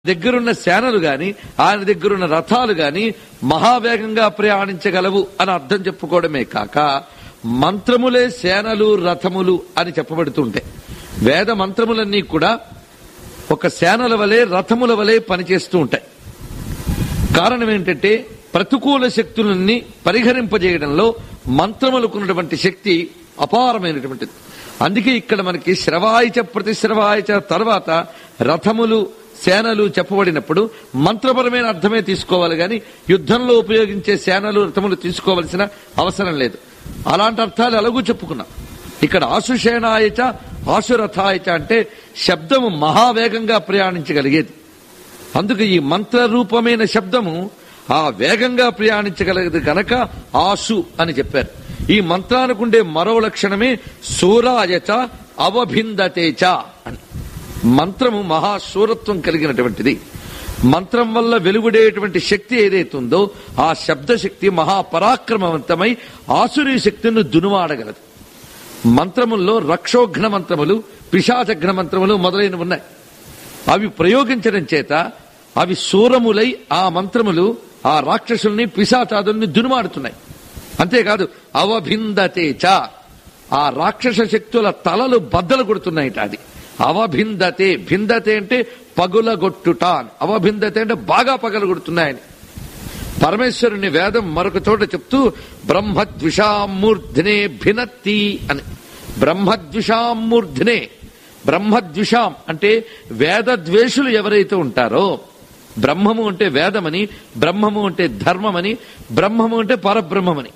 దగ్గరున్న సేనలు గాని ఆయన దగ్గరున్న రథాలు గాని మహావేగంగా ప్రయాణించగలవు అని అర్థం చెప్పుకోవడమే కాక మంత్రములే సేనలు రథములు అని చెప్పబడుతుంటాయి. వేద మంత్రములన్నీ కూడా ఒక సేనల వలె రథముల వలె పనిచేస్తూ ఉంటాయి. కారణం ఏంటంటే ప్రతికూల శక్తులన్నీ పరిహరింపజేయడంలో మంత్రములకున్నటువంటి శక్తి అపారమైనటువంటిది. అందుకే ఇక్కడ మనకి శ్రవాయిచ ప్రతిశ్రవాయిచ తర్వాత రథములు సేనలు చెప్పబడినప్పుడు మంత్రపరమైన అర్థమే తీసుకోవాలి గాని యుద్ధంలో ఉపయోగించే సేనలు రథములు తీసుకోవలసిన అవసరం లేదు. అలాంటి అర్థాలు ఎలాగూ చెప్పుకున్నాం. ఇక్కడ ఆశుసేనాయచ ఆశురథాయచ అంటే శబ్దము మహావేగంగా ప్రయాణించగలిగేది. అందుకు ఈ మంత్రరూపమైన శబ్దము ఆ వేగంగా ప్రయాణించగలిగేది కనుక ఆశు అని చెప్పారు. ఈ మంత్రానికుండే మరో లక్షణమే శూరాయచ అవభిందతేచ అని. మంత్రము మహాశూరత్వం కలిగినటువంటిది. మంత్రం వల్ల వెలువడేటువంటి శక్తి ఏదైతుందో ఆ శబ్దశక్తి మహాపరాక్రమవంతమై ఆసురీ శక్తిని దునుమాడగలదు. మంత్రముల్లో రక్షోఘ్న మంత్రములు, పిశాచఘ్న మంత్రములు మొదలైనవి ఉన్నాయి. అవి ప్రయోగించడం చేత అవి శూరములై ఆ మంత్రములు ఆ రాక్షసుల్ని పిశాచాదుల్ని దునుమాడుతున్నాయి. అంతేకాదు అవభిందతేచ ఆ రాక్షస శక్తుల తలలు బద్దలు కొడుతున్నాయిట. అది అవభిందతే. భిందతే అంటే పగులగొట్టుట, అవభిందతే అంటే బాగా పగలగొడుతున్నాయని. పరమేశ్వరుని వేదం మరొక చోట చెప్తూ బ్రహ్మద్విషామూర్ధినే భినత్తి అని. బ్రహ్మద్విషామూర్ధినే. బ్రహ్మద్విషాం అంటే వేదద్వేషులు ఎవరైతే ఉంటారో, బ్రహ్మము అంటే వేదమని, బ్రహ్మము అంటే ధర్మమని, బ్రహ్మము అంటే పరబ్రహ్మమని,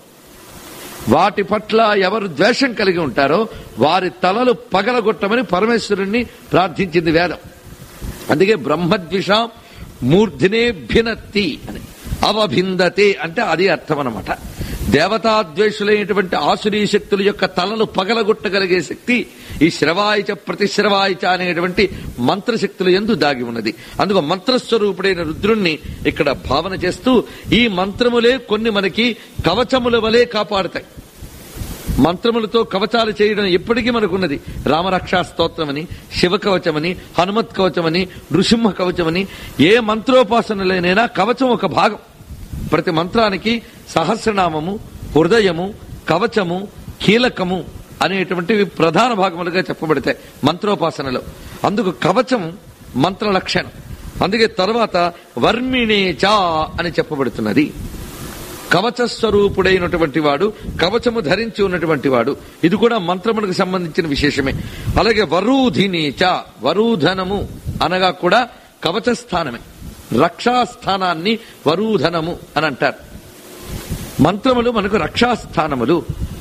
వాటి పట్ల ఎవరు ద్వేషం కలిగి ఉంటారో వారి తలలు పగలగొట్టమని పరమేశ్వరుణ్ణి ప్రార్థించింది వేదం. అందుకే బ్రహ్మద్విషాం మూర్ధినే భినత్తి అని. అవభిందతే అంటే అది అర్థం అన్నమాట. దేవతాద్వేషులైనటువంటి ఆసురీ శక్తుల యొక్క తలలు పగలగొట్టగలిగే శక్తి ఈ శ్రవాయిచ ప్రతిశ్రవాయిచ అనేటువంటి మంత్రశక్తులు యందు దాగి ఉన్నది. అందుకు మంత్రస్వరూపుడైన రుద్రుణ్ణి ఇక్కడ భావన చేస్తూ ఈ మంత్రములే కొన్ని మనకి కవచముల వలె కాపాడుతాయి. మంత్రములతో కవచాలు చేయడం ఎప్పటికీ మనకున్నది. రామరక్షా స్తోత్రమని, శివ కవచమని, హనుమత్ కవచమని, నృసింహ కవచమని, ఏ మంత్రోపాసనలైనా కవచం ఒక భాగం. ప్రతి మంత్రానికి సహస్రనామము, హృదయము, కవచము, కీలకము అనేటువంటివి ప్రధాన భాగములుగా చెప్పబడతాయి మంత్రోపాసనలో. అందుకు కవచం మంత్ర లక్షణం. అందుకే తర్వాత వర్మిణేచ అని చెప్పబడుతున్నది. కవచ స్వరూపుడైనటువంటి వాడు, కవచము ధరించి ఉన్నటువంటి వాడు. ఇది కూడా మంత్రములకు సంబంధించిన విశేషమే. అలాగే వరూధినీచ, వరూధనము అనగా కూడా కవచ స్థానమే. రక్షాస్థానాన్ని వరూధనము అని అంటారు. మంత్రములు మనకు రక్షాస్థానములు.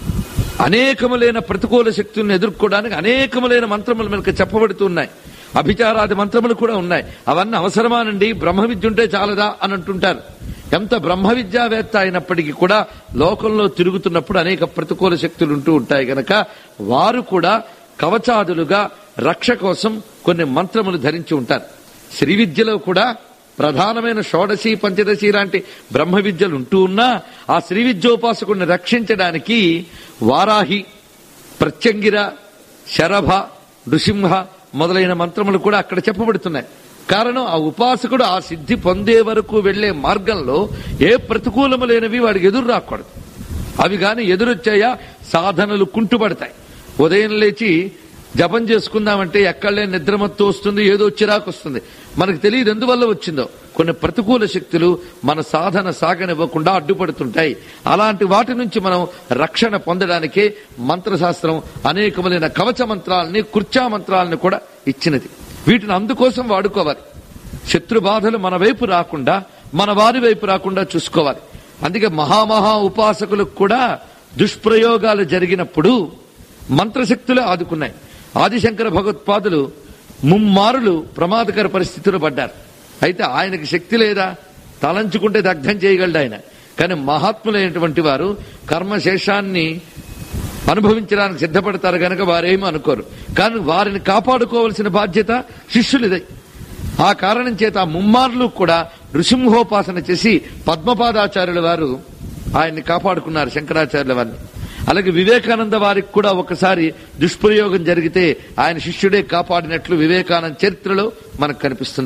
అనేకములైన ప్రతికూల శక్తులను ఎదుర్కోవడానికి అనేకములైన మంత్రములు మనకు చెప్పబడుతున్నాయి. అభిచారాది మంత్రములు కూడా ఉన్నాయి. అవన్నీ అవసరమానండి, బ్రహ్మ విద్య ఉంటే చాలదా అని అంటుంటారు. ఎంత బ్రహ్మ విద్యావేత్త అయినప్పటికీ కూడా లోకంలో తిరుగుతున్నప్పుడు అనేక ప్రతికూల శక్తులు ఉంటూ ఉంటాయి గనక వారు కూడా కవచాదులుగా రక్ష కోసం కొన్ని మంత్రములు ధరించి ఉంటారు. శ్రీ విద్యలో కూడా ప్రధానమైన షోడశి, పంచదశి లాంటి బ్రహ్మ విద్యలు ఉంటూ ఉన్నా ఆ శ్రీ విద్యోపాసకుడిని రక్షించడానికి వారాహి, ప్రత్యంగిర, శరభ, నృసింహ మొదలైన మంత్రములు కూడా అక్కడ చెప్పబడుతున్నాయి. కారణం ఆ ఉపాసకుడు ఆ సిద్ధి పొందే వరకు వెళ్లే మార్గంలో ఏ ప్రతికూలము లేనివి వాడికి ఎదురు రాకూడదు. అవి గాని ఎదురొచ్చాయా సాధనలు కుంటుపడతాయి. ఉదయం లేచి జపం చేసుకుందామంటే ఎక్కడలే నిద్రమత్తు వస్తుంది, ఏదో చిరాకు వస్తుంది. మనకు తెలియదు ఎందువల్ల వచ్చిందో. కొన్ని ప్రతికూల శక్తులు మన సాధన సాగనివ్వకుండా అడ్డుపడుతుంటాయి. అలాంటి వాటి నుంచి మనం రక్షణ పొందడానికే మంత్రశాస్త్రం అనేకములైన కవచ మంత్రాలని, కుర్చా మంత్రాలని కూడా ఇచ్చినది. వీటిని అందుకోసం వాడుకోవాలి. శత్రు బాధలు మన వైపు రాకుండా, మన వారి వైపు రాకుండా చూసుకోవాలి. అందుకే మహామహా ఉపాసకులకు కూడా దుష్ప్రయోగాలు జరిగినప్పుడు మంత్రశక్తులే ఆదుకున్నాయి. ఆదిశంకర భగవత్పాదులు ముమ్మారులు ప్రమాదకర పరిస్థితులు పడ్డారు. అయితే ఆయనకి శక్తి లేదా? తలంచుకుంటే దగ్ధం చేయగలడు ఆయన. కానీ మహాత్ములైనటువంటి వారు కర్మశేషాన్ని అనుభవించడానికి సిద్ధపడతారు గనక వారేమీ అనుకోరు. కానీ వారిని కాపాడుకోవలసిన బాధ్యత శిష్యులిదే. ఆ కారణం చేత ఆ ముమ్మార్లు కూడా నృసింహోపాసన చేసి పద్మపాదాచార్యుల వారు ఆయన్ని కాపాడుకున్నారు, శంకరాచార్యుల వారిని. అలాగే వివేకానంద వారికి కూడా ఒకసారి దుష్ప్రయోగం జరిగితే ఆయన శిష్యుడే కాపాడినట్లు వివేకానంద చరిత్రలో మనకు కనిపిస్తుంది.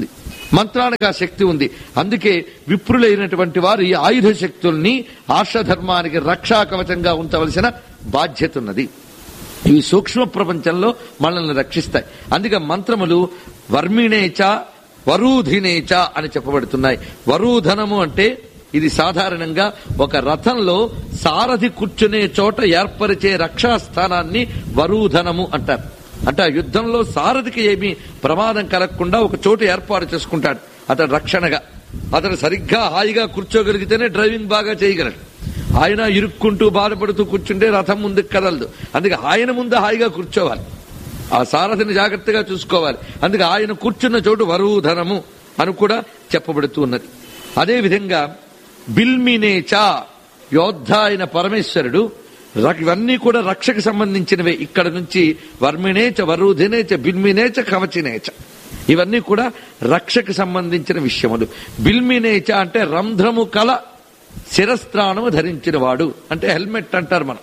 మంత్రానికి ఆ శక్తి ఉంది. అందుకే విప్రులైనటువంటి వారు ఈ ఆయుధ శక్తుల్ని ఆర్షధర్మానికి రక్షా కవచంగా ఉంచవలసిన బాధ్యత ఉన్నది. ఇవి సూక్ష్మ ప్రపంచంలో మనల్ని రక్షిస్తాయి. అందుకే మంత్రములు వర్మిణేచ వరూధినేచ అని చెప్పబడుతున్నాయి. వరూధనము అంటే ఇది సాధారణంగా ఒక రథంలో సారథి కూర్చునే చోట ఏర్పరిచే రక్షాస్థానాన్ని వరూధనము అంటారు. అంటే ఆ యుద్ధంలో సారథికి ఏమీ ప్రమాదం కలగకుండా ఒక చోటు ఏర్పాటు చేసుకుంటాడు అతడు రక్షణగా. అతడు సరిగ్గా హాయిగా కూర్చోగలిగితేనే డ్రైవింగ్ బాగా చేయగలడు. ఆయన ఇరుక్కుంటూ బాధపడుతూ కూర్చుంటే రథం ముందుకు కదలదు. అందుకే ఆయన ముందు హాయిగా కూర్చోవాలి, ఆ సారథిని జాగ్రత్తగా చూసుకోవాలి. అందుకే ఆయన కూర్చున్న చోటు వరూధనము అని కూడా చెప్పబడుతూ ఉన్నది. అదేవిధంగా బిల్మినేచ యోద్ధ అయిన పరమేశ్వరుడు, ఇవన్నీ కూడా రక్షకు సంబంధించినవే. ఇక్కడ నుంచి వర్మినేచ వరూధినేచ బిల్మినేచ కవచినేచ ఇవన్నీ కూడా రక్షకు సంబంధించిన విషయములు. బిల్మినేచ అంటే రంధ్రము కల శిరస్త్రాణము ధరించిన వాడు, అంటే హెల్మెట్ అంటారు మనం.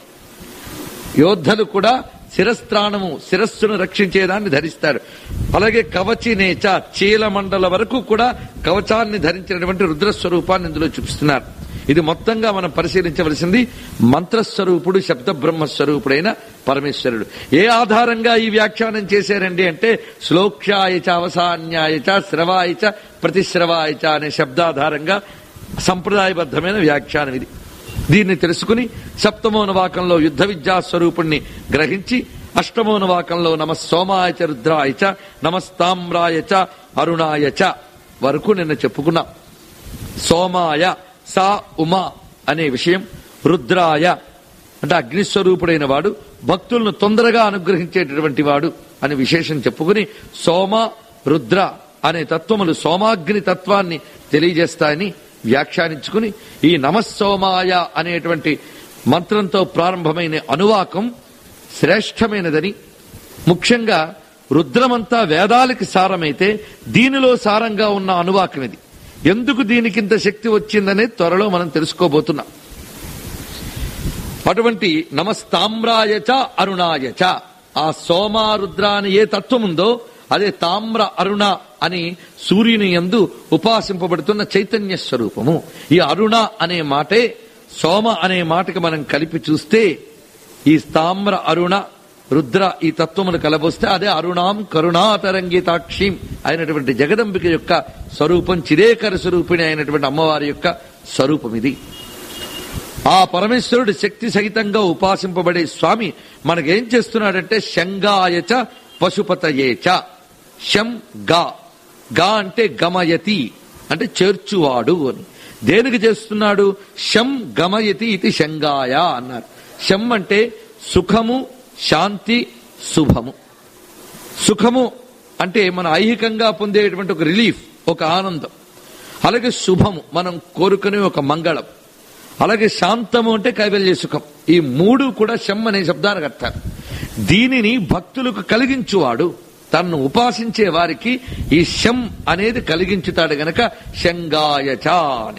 యోద్ధలు కూడా శిరస్త్రాణము, శిరస్సును రక్షించేదాన్ని ధరిస్తారు. అలాగే కవచినేచ చీలమండల వరకు కూడా కవచాన్ని ధరించినటువంటి రుద్రస్వరూపాన్ని ఇందులో చూపిస్తున్నారు. ఇది మొత్తంగా మనం పరిశీలించవలసింది మంత్రస్వరూపుడు, శబ్ద బ్రహ్మస్వరూపుడైన పరమేశ్వరుడు. ఏ ఆధారంగా ఈ వ్యాఖ్యానం చేశారండి అంటే శ్లోక్ష్యాయచ అవసాన్యాయచ శ్రవాయచ ప్రతిశ్రవాయచ అనే శబ్దాధారంగా సంప్రదాయబద్ధమైన వ్యాఖ్యానం ఇది. దీన్ని తెలుసుకుని సప్తమోనవాకంలో యుద్ధ విద్యా స్వరూపుణ్ణి గ్రహించి అష్టమోనవాకంలో నమస్సోమాయచ రుద్రాయచ నమస్తామ్రాయచ అరుణాయచ వరకు నిన్న చెప్పుకున్నాం. సోమాయ సా ఉమా అనే విషయం, రుద్రాయ అంటే అగ్నిస్వరూపుడైన వాడు, భక్తులను తొందరగా అనుగ్రహించేటటువంటి వాడు అని విశేషం చెప్పుకుని సోమ రుద్ర అనే తత్వములు సోమాగ్ని తత్వాన్ని తెలియజేస్తాయని వ్యాఖ్యానించుకుని ఈ నమస్సోమాయ అనేటువంటి మంత్రంతో ప్రారంభమైన అనువాకం శ్రేష్టమైనదని, ముఖ్యంగా రుద్రమంతా వేదాలకి సారమైతే దీనిలో సారంగా ఉన్న అనువాకం ఇది. ఎందుకు దీనికింత శక్తి వచ్చిందనే త్వరలో మనం తెలుసుకోబోతున్నాం. అటువంటి నమస్తామ్రాయచ అరుణాయచ, ఆ సోమారుద్ర అని ఏ తత్వం ఉందో అదే తామ్ర అరుణ అని సూర్యుని యందు ఉపాసింపబడుతున్న చైతన్య స్వరూపము. ఈ అరుణ అనే మాటే సోమ అనే మాటకి మనం కలిపి చూస్తే ఈ తామ్ర అరుణ రుద్ర ఈ తత్వమును కలబోస్తే అదే అరుణాం కరుణాతరంగితాక్షిం అయినటువంటి జగదంబిక యొక్క స్వరూపం, చిదేకర స్వరూపిణి అయినటువంటి అమ్మవారి యొక్క స్వరూపం ఇది. ఆ పరమేశ్వరుడు శక్తి సహితంగా ఉపాసింపబడే స్వామి మనకేం చేస్తున్నాడంటే శంగాయచ పశుపతయేచ. శం గా, గా అంటే గమయతి అంటే చేర్చువాడు అని. దేనికి చేస్తున్నాడు? శం గమయతి ఇది శంగాయ అన్నారు. శం అంటే సుఖము, శాంతి, శుభము. సుఖము అంటే మన ఐహికంగా పొందేటువంటి ఒక రిలీఫ్, ఒక ఆనందం. అలాగే శుభము మనం కోరుకునే ఒక మంగళం. అలాగే శాంతము అంటే కైవల్య సుఖం. ఈ మూడు కూడా శం అనే శబ్దానికి అర్థాలు. దీనిని భక్తులకు కలిగించువాడు, తన్ను ఉపాసించే వారికి ఈ శం అనేది కలిగించుతాడు గనక శంగాయచ అని.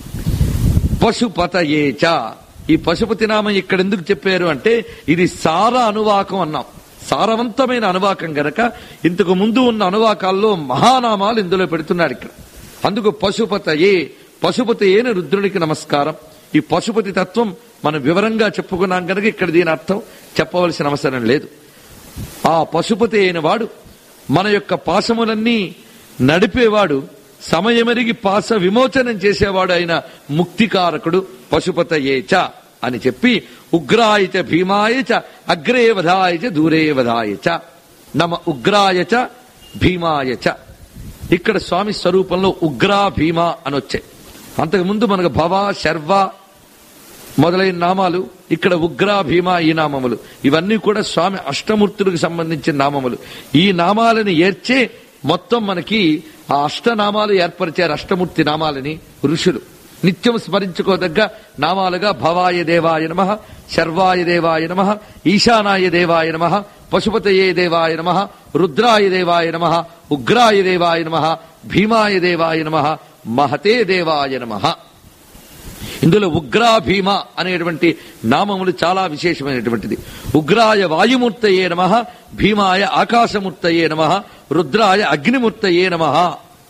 పశుపతయేచ, ఈ పశుపతి నామం ఇక్కడ ఎందుకు చెప్పారు అంటే ఇది సార అనువాకం అన్నాం. సారవంతమైన అనువాకం గనక ఇంతకు ముందు ఉన్న అనువాకాల్లో మహానామాలు ఇందులో పెడుతున్నాడు ఇక్కడ. అందుకు పశుపతయే, పశుపతి అయిన రుద్రునికి నమస్కారం. ఈ పశుపతి తత్వం మనం వివరంగా చెప్పుకున్నాం కనుక ఇక్కడ దీని అర్థం చెప్పవలసిన అవసరం లేదు. ఆ పశుపతి అయిన వాడు మన యొక్క పాశములన్నీ నడిపేవాడు, సమయమెరిగి పాశ విమోచనం చేసేవాడు అయిన ముక్తికారకుడు పశుపతయేచ అని చెప్పి ఉగ్రాయచ భీమాయచ అగ్రే వధాయచ దూరే వధాయచ నమ ఉగ్రాయచ భీమాయచ. ఇక్కడ స్వామి స్వరూపంలో ఉగ్రా భీమా అని వచ్చాయి. అంతకుముందు మనకు భవ శర్వ మొదలైన నామాలు, ఇక్కడ ఉగ్రా భీమా ఈ నామములు. ఇవన్నీ కూడా స్వామి అష్టమూర్తులకు సంబంధించిన నామములు. ఈ నామాలని ఏర్చే మొత్తం మనకి ఆ అష్టనామాలు ఏర్పరిచారు. అష్టమూర్తి నామాలని ఋషులు నిత్యం స్మరించుకోదగ్గ నామాలుగా భవాయ దేవాయ నమః, శర్వాయ దేవాయ నమః, ఈశానాయ దేవాయ నమః, పశుపతయే దేవాయ నమః, రుద్రాయ దేవాయ నమః, ఉగ్రాయ దేవాయ నమః, భీమాయ దేవాయ నమః, మహతే దేవాయ నమః. ఇందులో ఉగ్రా భీమ అనేటువంటి నామములు చాలా విశేషమైనటువంటిది. ఉగ్రాయ వాయుమూర్తయే నమః, భీమాయ ఆకాశమూర్తయే నమః, రుద్రాయ అగ్నిమూర్తయే నమః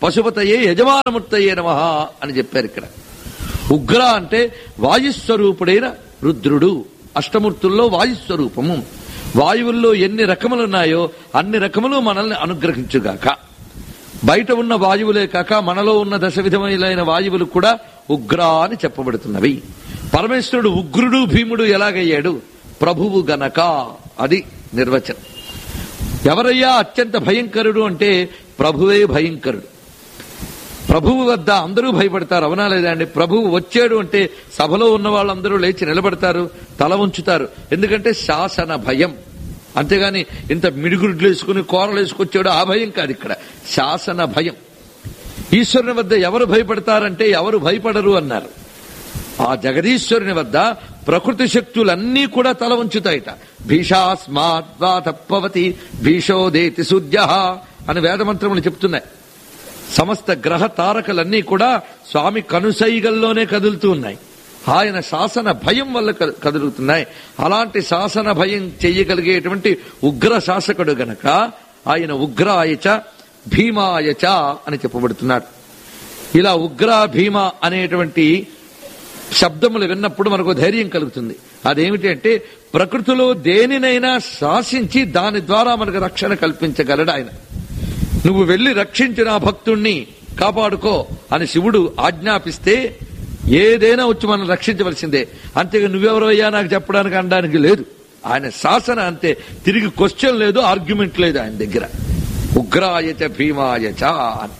పశుపతయే యజమానమూర్తయే నమః అని చెప్పారు ఇక్కడ. ఉగ్ర అంటే వాయుస్వరూపుడైన రుద్రుడు. అష్టమూర్తుల్లో వాయుస్వరూపము. వాయువుల్లో ఎన్ని రకములున్నాయో అన్ని రకములు మనల్ని అనుగ్రహించుగాక. బయట ఉన్న వాయువులే కాక మనలో ఉన్న దశ విధములైన వాయువులు కూడా ఉగ్ర అని చెప్పబడుతున్నవి. పరమేశ్వరుడు ఉగ్రుడు భీముడు ఎలాగయ్యాడు? ప్రభువు గనక. అది నిర్వచనం. ఎవరయ్యా అత్యంత భయంకరుడు అంటే ప్రభువే భయంకరుడు. ప్రభువు వద్ద అందరూ భయపడతారు, అవునా లేదా అండి? ప్రభువు వచ్చాడు అంటే సభలో ఉన్న వాళ్ళందరూ లేచి నిలబడతారు, తల ఉంచుతారు. ఎందుకంటే శాసన భయం. అంతేగాని ఇంత మిడిగుడ్లు వేసుకుని కూరలు వేసుకొచ్చాడు ఆ భయం కాదు. ఇక్కడ శాసన భయం. ఈశ్వరుని వద్ద ఎవరు భయపడతారంటే ఎవరు భయపడరు అన్నారు. ఆ జగదీశ్వరుని వద్ద ప్రకృతి శక్తులన్నీ కూడా తల ఉంచుతాయిట. భీషాస్మాద్వాతప్పవతి భీషోదేతి సూర్య అని వేదమంత్రములు చెప్తున్నాయి. సమస్త గ్రహ తారకలన్నీ కూడా స్వామి కనుసైగల్లోనే కదులుతూ ఉన్నాయి. ఆయన శాసన భయం వల్ల కదులుతున్నాయి. అలాంటి శాసన భయం చెయ్యగలిగేటువంటి ఉగ్ర శాసకుడు గనక ఆయన ఉగ్రాయచ భీమాయచ అని చెప్పబడుతున్నాడు. ఇలా ఉగ్ర భీమ అనేటువంటి శబ్దములు విన్నప్పుడు మనకు ధైర్యం కలుగుతుంది. అదేమిటి అంటే ప్రకృతిలో దేనినైనా శాసించి దాని ద్వారా మనకు రక్షణ కల్పించగలడు ఆయన. నువ్వు వెళ్లి రక్షించిన భక్తుణ్ణి కాపాడుకో అని శివుడు ఆజ్ఞాపిస్తే ఏదైనా వచ్చి మనం రక్షించవలసిందే. అంతేగా నువ్వెవరయ్యా నాకు చెప్పడానికి అనడానికి లేదు. ఆయన శాసన అంతే. తిరిగి క్వశ్చన్ లేదు, ఆర్గ్యుమెంట్ లేదు ఆయన దగ్గర. ఉగ్రాయచ భీమాయచ అని.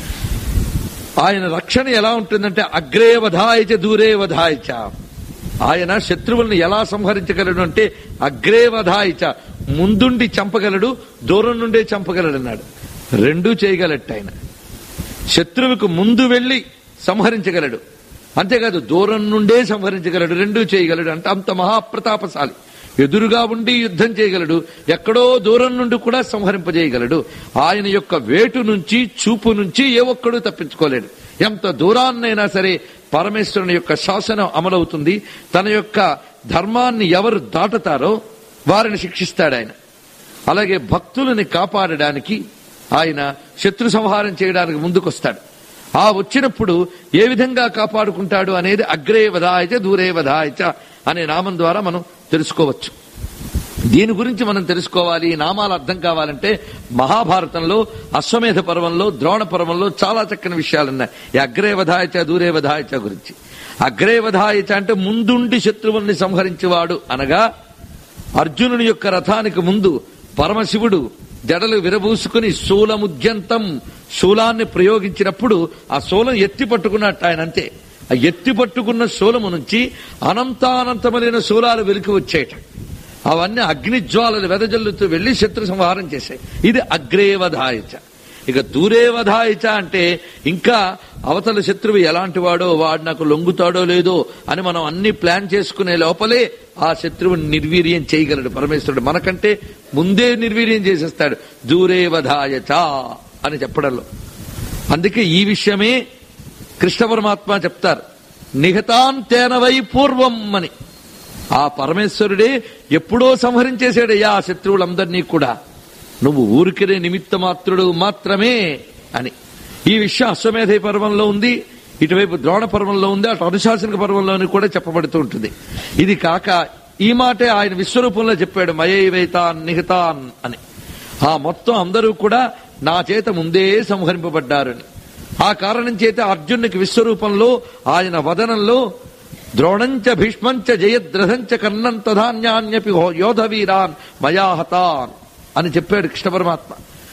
ఆయన రక్షణ ఎలా ఉంటుందంటే అగ్రే వధాయచ దూరే వధాయచ. ఆయన శత్రువుల్ని ఎలా సంహరించగలడు అంటే అగ్రే వధాయచ, ముందుండి చంపగలడు, దూరం నుండే చంపగలడు అన్నాడు. రెండూ చేయగలట ఆయన. శత్రువుకు ముందు వెళ్లి సంహరించగలడు, అంతేకాదు దూరం నుండే సంహరించగలడు, రెండూ చేయగలడు. అంటే అంత మహాప్రతాపశాలి. ఎదురుగా ఉండి యుద్ధం చేయగలడు, ఎక్కడో దూరం నుండి కూడా సంహరింపజేయగలడు. ఆయన యొక్క వేటు నుంచి చూపు నుంచి ఏ ఒక్కడూ తప్పించుకోలేడు. ఎంత దూరాన్నైనా సరే పరమేశ్వరుని యొక్క శాసనం అమలవుతుంది. తన యొక్క ధర్మాన్ని ఎవరు దాటుతారో వారిని శిక్షిస్తాడు ఆయన. అలాగే భక్తులని కాపాడడానికి ఆయన శత్రు సంహారం చేయడానికి ముందుకొస్తాడు. ఆ వచ్చినప్పుడు ఏ విధంగా కాపాడుకుంటాడు అనేది అగ్రే వధాయచ దూరే వధాయచ అనే నామం ద్వారా మనం తెలుసుకోవచ్చు. దీని గురించి మనం తెలుసుకోవాలి, ఈ నామాలు అర్థం కావాలంటే మహాభారతంలో అశ్వమేధ పర్వంలో ద్రోణ పర్వంలో చాలా చక్కని విషయాలున్నాయి. ఈ అగ్రే వధాయచ దూరే వధాయచ గురించి. అగ్రే వధాయచ అంటే ముందుండి శత్రువుల్ని సంహరించేవాడు అనగా అర్జునుని యొక్క రథానికి ముందు పరమశివుడు జడలు విరబూసుకుని శూలముద్యంతం శూలాన్ని ప్రయోగించినప్పుడు ఆ శూలం ఎత్తి పట్టుకున్నట్టు ఆయన. అంతే. ఆ ఎత్తి పట్టుకున్న శూలము నుంచి అనంతానంతమైన శూలాలు వెలికి వచ్చేట. అవన్నీ అగ్నిజ్వాలలు వెదజల్లుతూ వెళ్లి శత్రు సంహారం చేశాయి. ఇది అగ్రేవధాయచ. ఇక దూరేవధాయచ అంటే ఇంకా అవతల శత్రువు ఎలాంటి వాడో, వాడు నాకు లొంగుతాడో లేదో అని మనం అన్ని ప్లాన్ చేసుకునే లోపలే ఆ శత్రువుని నిర్వీర్యం చేయగలడు పరమేశ్వరుడు. మనకంటే ముందే నిర్వీర్యం చేసేస్తాడు దూరేవధాయచ అని చెప్పడంలో. అందుకే ఈ విషయమే కృష్ణ పరమాత్మ చెప్తారు, నిహతాంతేనవై పూర్వం అని. ఆ పరమేశ్వరుడే ఎప్పుడో సంహరించేశాడయ్యా ఆ శత్రువులందరినీ కూడా, నువ్వు ఊరికినే నిమిత్త మాత్రుడు మాత్రమే అని. ఈ విషయం అశ్వమేధ పర్వంలో ఉంది, ఇటువైపు ద్రోణ పర్వంలో ఉంది, అటు అనుశాసనిక పర్వంలోని కూడా చెప్పబడుతూ ఉంటుంది. ఇది కాక ఈ మాటే ఆయన విశ్వరూపంలో చెప్పాడు, మయైవైతాన్ నిహితాన్ అని. ఆ మొత్తం అందరూ కూడా నా చేత ముందే సంహరింపబడ్డారని. ఆ కారణం చేత అర్జునునికి విశ్వరూపంలో ఆయన వదనంలో ద్రోణంచ భీష్మంచ జయద్రథంచ కర్ణం తధాన్యాన్యపి యోధవీరాన్ మయాహతాన్ అని చెప్పాడు కృష్ణ పరమాత్మ.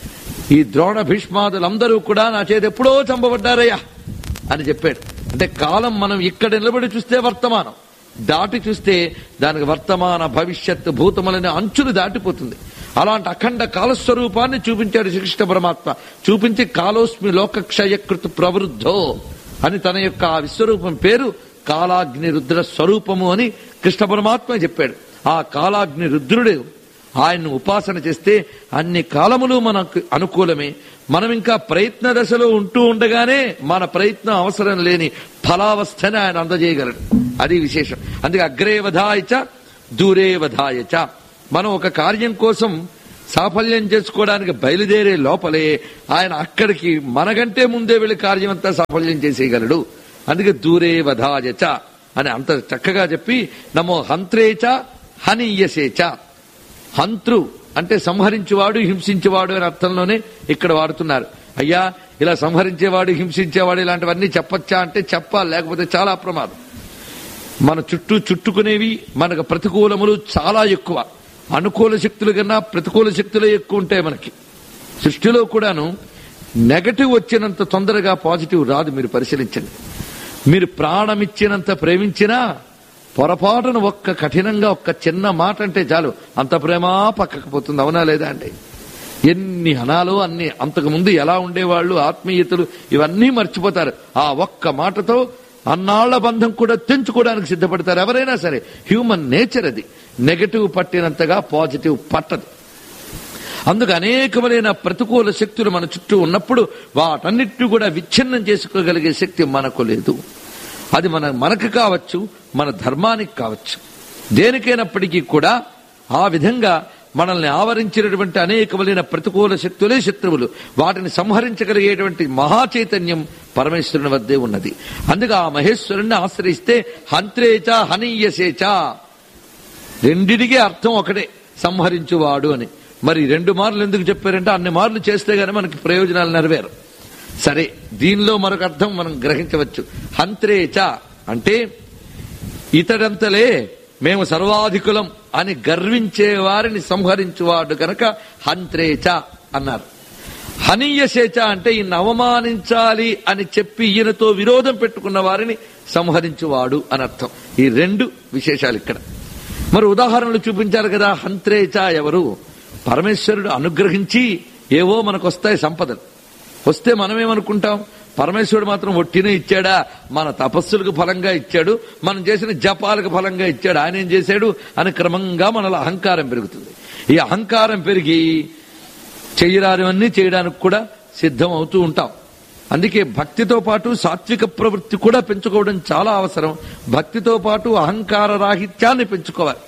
ఈ ద్రోణ భీష్మాదులందరూ కూడా నా చేత ఎప్పుడో చంపబడ్డారయ్యా అని చెప్పాడు. అంటే కాలం మనం ఇక్కడ నిలబడి చూస్తే వర్తమానం, దాటి చూస్తే దానికి వర్తమాన భవిష్యత్ భూతములనే అంచులు దాటిపోతుంది. అలాంటి అఖండ కాలస్వరూపాన్ని చూపించాడు శ్రీకృష్ణ పరమాత్మ. చూపించి కాలోస్మి లోకక్షయకృత ప్రవృద్ధో అని తన యొక్క ఆ విశ్వరూపం పేరు కాలాగ్ని రుద్ర స్వరూపము అని కృష్ణ పరమాత్మ చెప్పాడు. ఆ కాలాగ్ని రుద్రుడు ఆయన్ను ఉపాసన చేస్తే అన్ని కాలములు మనకు అనుకూలమే. మనం ఇంకా ప్రయత్న దశలో ఉంటూ ఉండగానే మన ప్రయత్నం అవసరం లేని ఫలావస్థని ఆయన అందజేయగలడు. అది విశేషం. అందుకే అగ్రే వధాయచ దూరే వధాయచ. మనం ఒక కార్యం కోసం సాఫల్యం చేసుకోవడానికి బయలుదేరే లోపలే ఆయన అక్కడికి మనకంటే ముందే వెళ్లి కార్యమంతా సాఫల్యం చేసేయగలడు. అందుకే దూరే వధాయచ అని అంత చక్కగా చెప్పి నమో హంత్రేచ హనీయసేచ. హంతృ అంటే సంహరించేవాడు, హింసించేవాడు అనే అర్థంలోనే ఇక్కడ వాడుతున్నారు. అయ్యా ఇలా సంహరించేవాడు, హింసించేవాడు ఇలాంటివన్నీ చెప్పచ్చా అంటే చెప్పాలి, లేకపోతే చాలా ప్రమాదం. మన చుట్టుకునేవి మనకు ప్రతికూలములు చాలా ఎక్కువ. అనుకూల శక్తుల కన్నా ప్రతికూల శక్తులే ఎక్కువ ఉంటాయి మనకి. సృష్టిలో కూడాను నెగటివ్ వచ్చినంత తొందరగా పాజిటివ్ రాదు. మీరు పరిశీలించండి. మీరు ప్రాణమిచ్చినంత ప్రేమించినా పొరపాటును ఒక్క కఠినంగా ఒక్క చిన్న మాట అంటే చాలు అంత ప్రేమ పక్కకు పోతుంది. అవునా లేదా అండి? ఎన్ని అనాలో అన్ని. అంతకుముందు ఎలా ఉండేవాళ్ళు, ఆత్మీయతలు ఇవన్నీ మర్చిపోతారు. ఆ ఒక్క మాటతో అన్నాళ్ల బంధం కూడా తెంచుకోవడానికి సిద్ధపడతారు ఎవరైనా సరే. హ్యూమన్ నేచర్ అది. నెగటివ్ పట్టినంతగా పాజిటివ్ పట్టదు. అందుకు అనేకమైన ప్రతికూల శక్తులు మన చుట్టూ ఉన్నప్పుడు వాటన్నిటిని కూడా విచ్ఛిన్నం చేసుకోగలిగే శక్తి మనకు లేదు. అది మనకు కావచ్చు, మన ధర్మానికి కావచ్చు, దేనికైనప్పటికీ కూడా ఆ విధంగా మనల్ని ఆవరించినటువంటి అనేకమైన ప్రతికూల శక్తులే శత్రువులు. వాటిని సంహరించగలిగేటువంటి మహాచైతన్యం పరమేశ్వరుని వద్దే ఉన్నది. అందుకే ఆ మహేశ్వరుణ్ణి ఆశ్రయిస్తే హంత్రేచ హనీయసేచ రెండిటికి అర్థం ఒకటే, సంహరించువాడు అని. మరి 2 మార్లు ఎందుకు చెప్పారంటే అన్ని మార్లు చేస్తే గానీ మనకి ప్రయోజనాలు నెరవేరు. సరే, దీనిలో మరొక అర్థం మనం గ్రహించవచ్చు. హంత్రేచ అంటే ఇతడంతలే మేము సర్వాధికులం అని గర్వించే వారిని సంహరించువాడు కనుక హంత్రేచ అన్నారు. హనీయసేచ అంటే ఈయన అవమానించాలి అని చెప్పి ఈయనతో విరోధం పెట్టుకున్న వారిని సంహరించువాడు అని అర్థం. ఈ 2 విశేషాలు ఇక్కడ. మరి ఉదాహరణలు చూపించారు కదా. హంత్రేచ ఎవరు? పరమేశ్వరుడు అనుగ్రహించి ఏవో మనకు వస్తాయి సంపదలు. వస్తే మనమేమనుకుంటాం, పరమేశ్వరుడు మాత్రం ఒట్టినే ఇచ్చాడా, మన తపస్సులకు ఫలంగా ఇచ్చాడు, మనం చేసిన జపాలకు ఫలంగా ఇచ్చాడు, ఆయన ఏం చేశాడు అని క్రమంగా మనలో అహంకారం పెరుగుతుంది. ఈ అహంకారం పెరిగి చెయ్యరానివన్నీ చేయడానికి కూడా సిద్ధం అవుతూ ఉంటాం. అందుకే భక్తితో పాటు సాత్విక ప్రవృత్తి కూడా పెంచుకోవడం చాలా అవసరం. భక్తితో పాటు అహంకార రాహిత్యాన్ని పెంచుకోవాలి.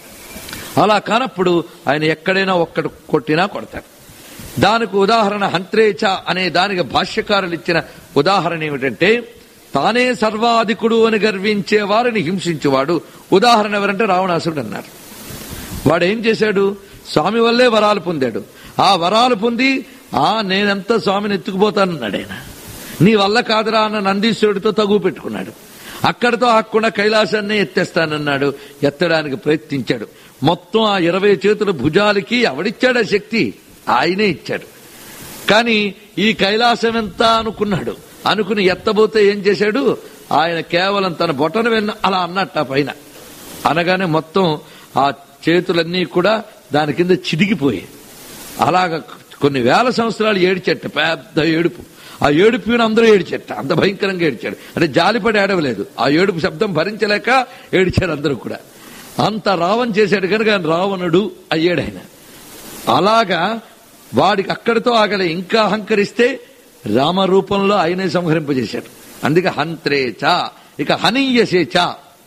అలా కానప్పుడు ఆయన ఎక్కడైనా ఒక్కడు కొట్టినా కొడతాడు. దానికి ఉదాహరణ హంత్రేచ అనే దానికి భాష్యకారులు ఇచ్చిన ఉదాహరణ ఏమిటంటే, తానే సర్వాధికుడు అని గర్వించే వారిని హింసించేవాడు. ఉదాహరణ ఎవరంటే రావణాసురుడు అన్నారు. వాడు ఏం చేశాడు? స్వామి వల్లే వరాలు పొందాడు. ఆ వరాలు పొంది నేనంతా స్వామిని ఎత్తుకుపోతానన్నాడు ఆయన. నీ వల్ల కాదురా అన్న నందీశ్వరుడితో తగువ పెట్టుకున్నాడు. అక్కడితో ఆకుండా కైలాసాన్ని ఎత్తేస్తానన్నాడు. ఎత్తడానికి ప్రయత్నించాడు. మొత్తం ఆ 20 చేతుల భుజాలకి ఎవడిచ్చాడు ఆ శక్తి? ఆయనే ఇచ్చాడు. కానీ ఈ కైలాసం ఎంత అనుకున్నాడు. అనుకుని ఎత్తబోతే ఏం చేశాడు? ఆయన కేవలం తన బొటన వెన్న అలా అన్నట్ట పైన అనగానే మొత్తం ఆ చేతులన్నీ కూడా దాని కింద చిదిగిపోయాయి. అలాగ కొన్ని వేల సంవత్సరాలు ఏడిచెట్ట, పెద్ద ఏడుపు. ఆ ఏడుపుని అందరూ ఏడిచెట్ట, అంత భయంకరంగా ఏడిచాడు. అంటే జాలిపడి ఏడవలేదు, ఆ ఏడుపు శబ్దం భరించలేక ఏడిచారు అందరూ కూడా. అంత రావణ్ చేశాడు కనుక రావణుడు అయ్యాడు ఆయన. అలాగా వాడికి అక్కడితో ఆగలే. ఇంకా అహంకరిస్తే రామరూపంలో ఆయనే సంహరింపజేశాడు. అందుకే హంత్రేచ. ఇక హనీయసేచ.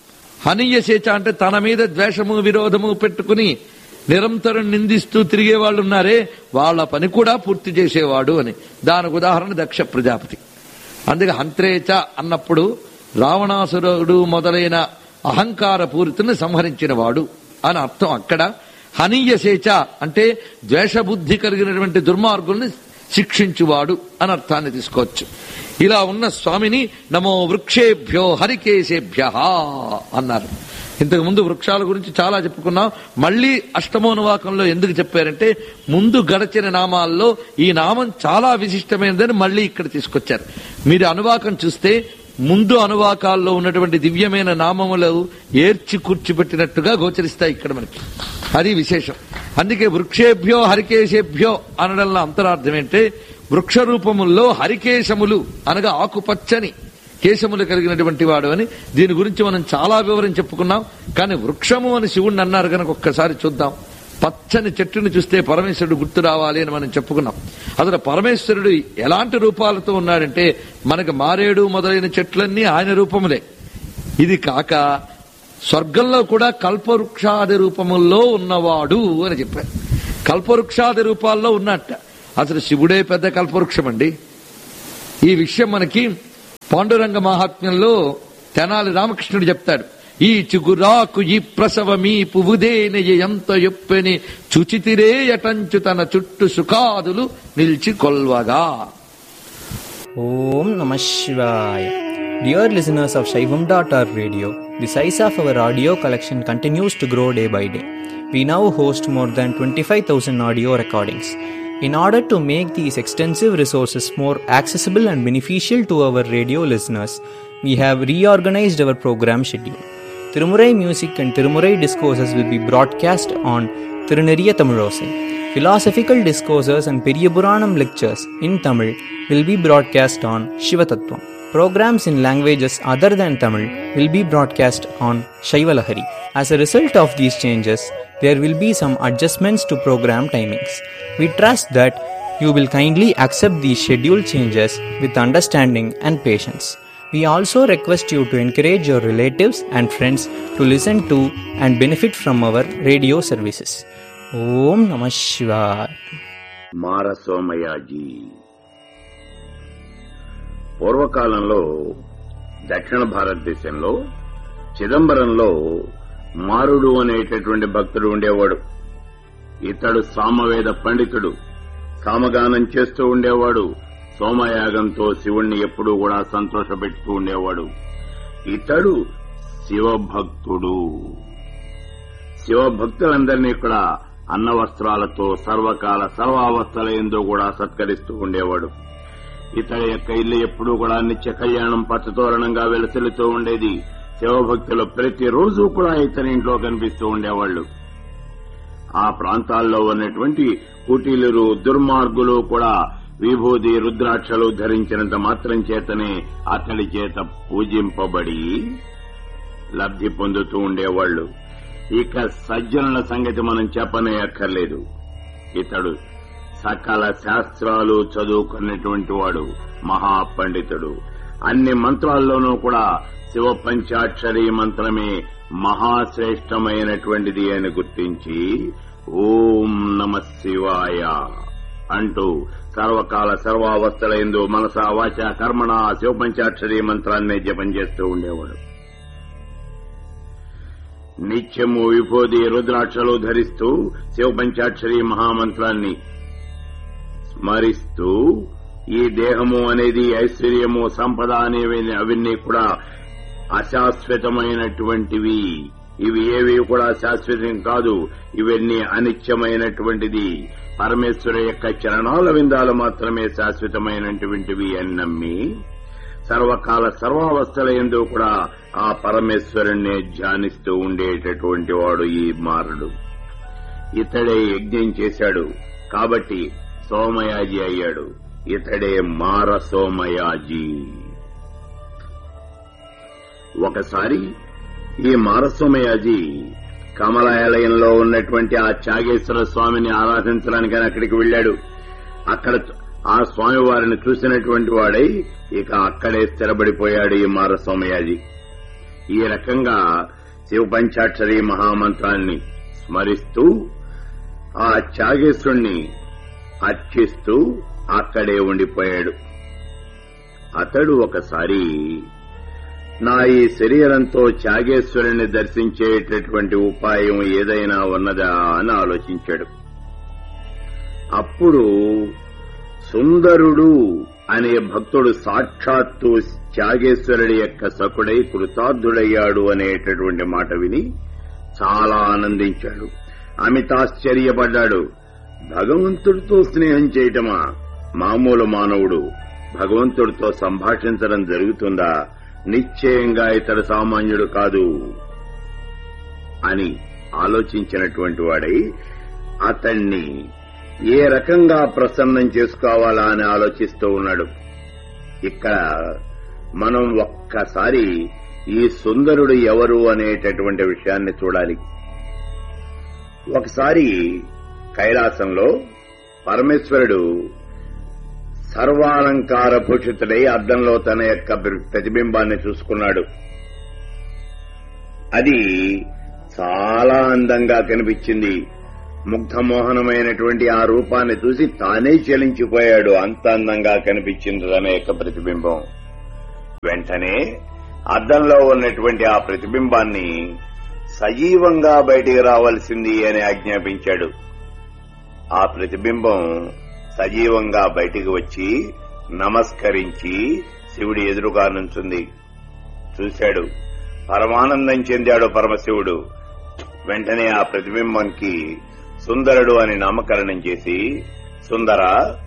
హనీయసేచ అంటే తన మీద ద్వేషము విరోధము పెట్టుకుని నిరంతరం నిందిస్తూ తిరిగే వాళ్ళు ఉన్నారే, వాళ్ళ పని కూడా పూర్తి చేసేవాడు అని. దానికి ఉదాహరణ దక్ష ప్రజాపతి. అందుకే హంత్రేచ అన్నప్పుడు రావణాసురుడు మొదలైన అహంకార పూరితుని సంహరించిన వాడు అని అర్థం. అక్కడ హనీయసేచ అంటే ద్వేషబుద్ధి కలిగినటువంటి దుర్మార్గుల్ని శిక్షించువాడు అని అర్థాన్ని తీసుకోవచ్చు. ఇలా ఉన్న స్వామిని నమో వృక్షేభ్యో హరికేశేభ్య అన్నారు. ఇంతకు ముందు వృక్షాల గురించి చాలా చెప్పుకున్నాం. మళ్లీ అష్టమోనువాకంలో ఎందుకు చెప్పారంటే, ముందు గడచిన నామాల్లో ఈ నామం చాలా విశిష్టమైనదని మళ్లీ ఇక్కడ తీసుకొచ్చారు. మీరు అనువాకం చూస్తే ముందు అనువాకాల్లో ఉన్నటువంటి దివ్యమైన నామములు ఏర్చి కూర్చిపెట్టినట్టుగా గోచరిస్తాయి ఇక్కడ మనకి. అది విశేషం. అందుకే వృక్షేభ్యో హరికేశేభ్యో అనడంలో అంతరార్థం ఏంటంటే, వృక్ష రూపముల్లో హరికేశములు అనగా ఆకుపచ్చని కేశములు కలిగినటువంటి వాడు అని. దీని గురించి మనం చాలా వివరం చెప్పుకున్నాం. కానీ వృక్షము అని శివుణ్ణి అన్నారు కనుక ఒక్కసారి చూద్దాం. పచ్చని చెట్టుని చూస్తే పరమేశ్వరుడు గుర్తు రావాలి అని మనం చెప్పుకున్నాం. అసలు పరమేశ్వరుడు ఎలాంటి రూపాలతో ఉన్నాడంటే, మనకు మారేడు మొదలైన చెట్లన్నీ ఆయన రూపములే. ఇది కాక స్వర్గంలో కూడా కల్పవృక్షాది రూపముల్లో ఉన్నవాడు అని చెప్పారు. కల్పవృక్షాది రూపాల్లో ఉన్నట్ట. అసలు శివుడే పెద్ద కల్పవృక్షం అండి. ఈ విషయం మనకి పాండురంగ మహాత్మ్యంలో తెనాలి రామకృష్ణుడు చెప్తాడు. ఈ చిగురాకు ఈ ప్రసవమీ పువ్వుదేనెయ ఎంత ఎప్పెని చుచితిరే యటంచు తన చుట్టు సుఖాదులు నిలిచి కొల్వగా. Om Namah Shivaya. Dear listeners of Shaivam.org radio, the size of our audio collection continues to grow day by day. We now host more than 25,000 audio recordings. In order to make these extensive resources more accessible and beneficial to our radio listeners, we have reorganized our program schedule. Tirumurai music and Tirumurai discourses will be broadcast on Tiruneriya Tamilosai. Philosophical discourses and Periyapuranam lectures in Tamil will be broadcast on Shivatattvam. Programs in languages other than Tamil will be broadcast on Shaivalahari. As a result of these changes, there will be some adjustments to program timings. We trust that you will kindly accept these schedule changes with understanding and patience. We also request you to encourage your relatives and friends to listen to and benefit from our radio services. Om Namah Shivaya. మారసోమయాజీ పూర్వకాలంలో దక్షిణ భారతదేశంలో చిదంబరంలో మారుడు అనేటటువంటి భక్తుడు ఉండేవాడు. ఇతడు సామవేద పండితుడు. సామగానం చేస్తూ ఉండేవాడు. సోమయాగంతో శివుణ్ణి ఎప్పుడూ కూడా సంతోషపెడుతూ ఉండేవాడు. ఇతడు శివభక్తుడు. శివభక్తులందరినీ కూడా అన్నవస్త్రాలతో సర్వకాల సర్వావస్థల యందు కూడా సత్కరిస్తూ ఉండేవాడు. ఇతడి యొక్క ఇల్లు ఎప్పుడూ కూడా నిత్య కళ్యాణం పచ్చతోరణంగా వెలసిల్లుతూ ఉండేది. శివభక్తులు ప్రతిరోజు కూడా ఇతని ఇంట్లో కనిపిస్తూ ఉండేవాళ్లు. ఆ ప్రాంతాల్లో ఉన్నటువంటి కుటీలురు దుర్మార్గులు కూడా విభూది రుద్రాక్షలు ధరించినంత మాత్రం చేతనే అతడి చేత పూజింపబడి లబ్ధి పొందుతూ ఉండేవాళ్లు. ఇక సజ్జనుల సంగతి మనం చెప్పనే అక్కర్లేదు. ఇతడు సకల శాస్త్రాలు చదువుకున్నటువంటి వాడు, మహాపండితుడు. అన్ని మంత్రాల్లోనూ కూడా శివ పంచాక్షరీ మంత్రమే మహాశ్రేష్టమైనటువంటిది అని గుర్తించి ఓం నమః శివాయ అంటూ సర్వకాల సర్వావస్థల యందు మనసా వాచ కర్మణ శివ పంచాక్షరీ మంత్రాన్నే జపం చేస్తూ ఉండేవాడు. నిత్యము విభూది రుద్రాక్షలు ధరిస్తూ శివ పంచాక్షరీ మహామంత్రాన్ని స్మరిస్తూ ఈ దేహము అనేది ఐశ్వర్యము సంపద అనేవి అవన్నీ కూడా అశాశ్వతమైనటువంటివి. ఇవి ఏవి కూడా శాశ్వతం కాదు. ఇవన్నీ అనిత్యమైనటువంటిది. పరమేశ్వర యొక్క చరణాల విందాలు మాత్రమే శాశ్వతమైనటువంటివి అని నమ్మి సర్వకాల సర్వావస్థల యందు కూడా ఆ పరమేశ్వరుణ్ణి ధ్యానిస్తూ ఉండేటటువంటి వాడు ఈ మారుడు. ఇతడే యజ్ఞం చేశాడు కాబట్టి సోమయాజి అయ్యాడు. ఇతడే మార సోమయాజి. ఒకసారి ఈ మారసోమయాజి కమలాలయంలో ఉన్నటువంటి ఆ చాగేశ్వర స్వామిని ఆరాధించడానికి అక్కడికి వెళ్లాడు. అక్కడ ఆ స్వామి వారిని చూసినటువంటి వాడై ఇక అక్కడే స్థిరపడిపోయాడు ఈ మారసోమయాజి. ఈ రకంగా శివ పంచాక్షరీ మహామంత్రాన్ని స్మరిస్తూ ఆ చాగేశ్వరుణ్ణి అర్చిస్తూ అక్కడే ఉండిపోయాడు. అతడు ఒకసారి నా ఈ శరీరంతో చాగేశ్వరుని దర్శించేటటువంటి ఉపాయం ఏదైనా ఉన్నదా అని ఆలోచించాడు. అప్పుడు సుందరుడు అనే భక్తుడు సాక్షాత్తు చాగేశ్వరుడి యొక్క సకుడై కృతార్థుడయ్యాడు అనేటటువంటి మాట విని చాలా ఆనందించాడు. అమితాశ్చర్యపడ్డాడు. భగవంతుడితో స్నేహం చేయటమా? మామూలు మానవుడు భగవంతుడితో సంభాషించడం జరుగుతుందా? నిశ్చయంగా ఇతడు సామాన్యుడు కాదు అని ఆలోచించినటువంటి వాడై అతణ్ణి ఏ రకంగా ప్రసన్నం చేసుకోవాలా అని ఆలోచిస్తూ ఉన్నాడు. ఇక్కడ మనం ఒక్కసారి ఈ సుందరుడు ఎవరు అనేటటువంటి విషయాన్ని చూడాలి. ఒకసారి కైలాసంలో పరమేశ్వరుడు సర్వాలంకార భూషితుడై అద్దంలో తన యొక్క ప్రతిబింబాన్ని చూసుకున్నాడు. అది చాలా అందంగా కనిపించింది. ముగ్ధమోహనమైనటువంటి ఆ రూపాన్ని చూసి తానే చలించిపోయాడు. అంత అందంగా కనిపించింది తన యొక్క ప్రతిబింబం. వెంటనే అద్దంలో ఉన్నటువంటి ఆ ప్రతిబింబాన్ని సజీవంగా బయటికి రావాల్సింది అని ఆజ్ఞాపించాడు. ఆ ప్రతిబింబం సజీవంగా బయటికి వచ్చి నమస్కరించి శివుడి ఎదురుగా నుంచుంది. చూశాడు, పరమానందం చెందాడు పరమశివుడు. వెంటనే ఆ ప్రతిబింబానికి సుందరుడు అని నామకరణం చేసి, సుందర,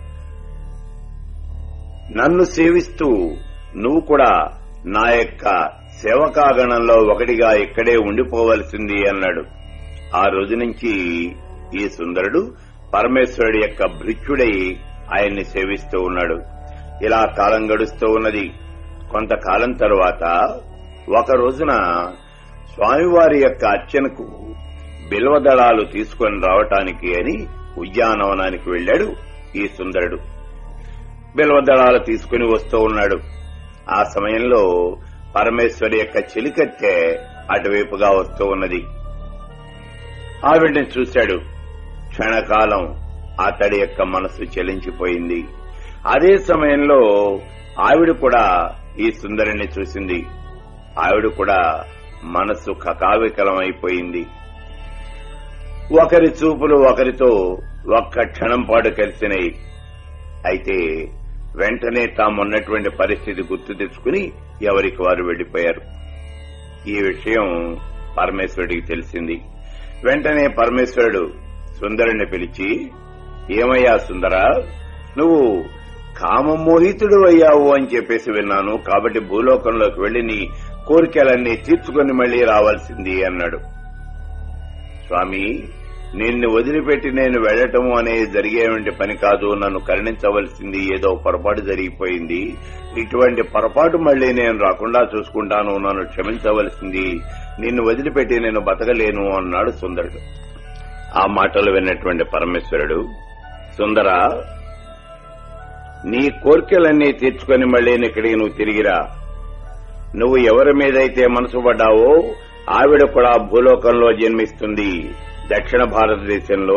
నన్ను సేవిస్తూ నువ్వు కూడా నా యొక్క సేవకాగణంలో ఒకటిగా ఇక్కడే ఉండిపోవలసింది అన్నాడు. ఆ రోజు నుంచి ఈ సుందరుడు పరమేశ్వరుడి యొక్క భృత్యుడై ఆయన్ని సేవిస్తూ ఉన్నాడు. ఇలా కాలం గడుస్తూ ఉన్నది. కొంతకాలం తరువాత ఒక రోజున స్వామివారి యొక్క అర్చనకు బిల్వదళాలు తీసుకొని రావటానికి అని ఉద్యానవనానికి వెళ్లాడు ఈ సుందరుడు. బిల్వదళాలు తీసుకుని వస్తూ ఉన్నాడు. ఆ సమయంలో పరమేశ్వరి యొక్క చిలికత్తె అటువైపుగా వస్తూ ఉన్నది. ఆవిడ్ని చూశాడు. క్షణకాలం అతడి యొక్క మనసు చలించిపోయింది. అదే సమయంలో ఆవిడ కూడా ఈ సుందరిని చూసింది. ఆవిడ కూడా మనసు కకావికలమైపోయింది. ఒకరి చూపులు ఒకరితో ఒక్క క్షణం పాటు కలిసినాయి. అయితే వెంటనే తామున్నటువంటి పరిస్థితి గుర్తు తెచ్చుకుని ఎవరికి వారు వెళ్లిపోయారు. ఈ విషయం పరమేశ్వరుడికి తెలిసింది. వెంటనే పరమేశ్వరుడు సుందరుని పిలిచి, ఏమయ్యా సుందర, నువ్వు కామమోహితుడు అయ్యావు అని చెప్పేసి విన్నాను. కాబట్టి భూలోకంలోకి వెళ్లి నీ కోరికలన్నీ తీర్చుకుని మళ్లీ రావాల్సింది అన్నాడు. స్వామి, నిన్ను వదిలిపెట్టి నేను వెళ్లటము అనేది జరిగేటువంటి పని కాదు. నన్ను కరుణించవలసింది. ఏదో పొరపాటు జరిగిపోయింది. ఇటువంటి పొరపాటు మళ్లీ నేను రాకుండా చూసుకుంటాను. నన్ను క్షమించవలసింది. నిన్ను వదిలిపెట్టి నేను బతకలేను అన్నాడు సుందరుడు. ఆ మాటలు విన్నటువంటి పరమేశ్వరుడు, సుందర, నీ కోరికలన్నీ తీర్చుకుని మళ్లీ ఇక్కడికి నువ్వు తిరిగిరా. నువ్వు ఎవరి మీదైతే మనసు పడ్డావో ఆవిడ కూడా భూలోకంలో జన్మిస్తుంది. దక్షిణ భారతదేశంలో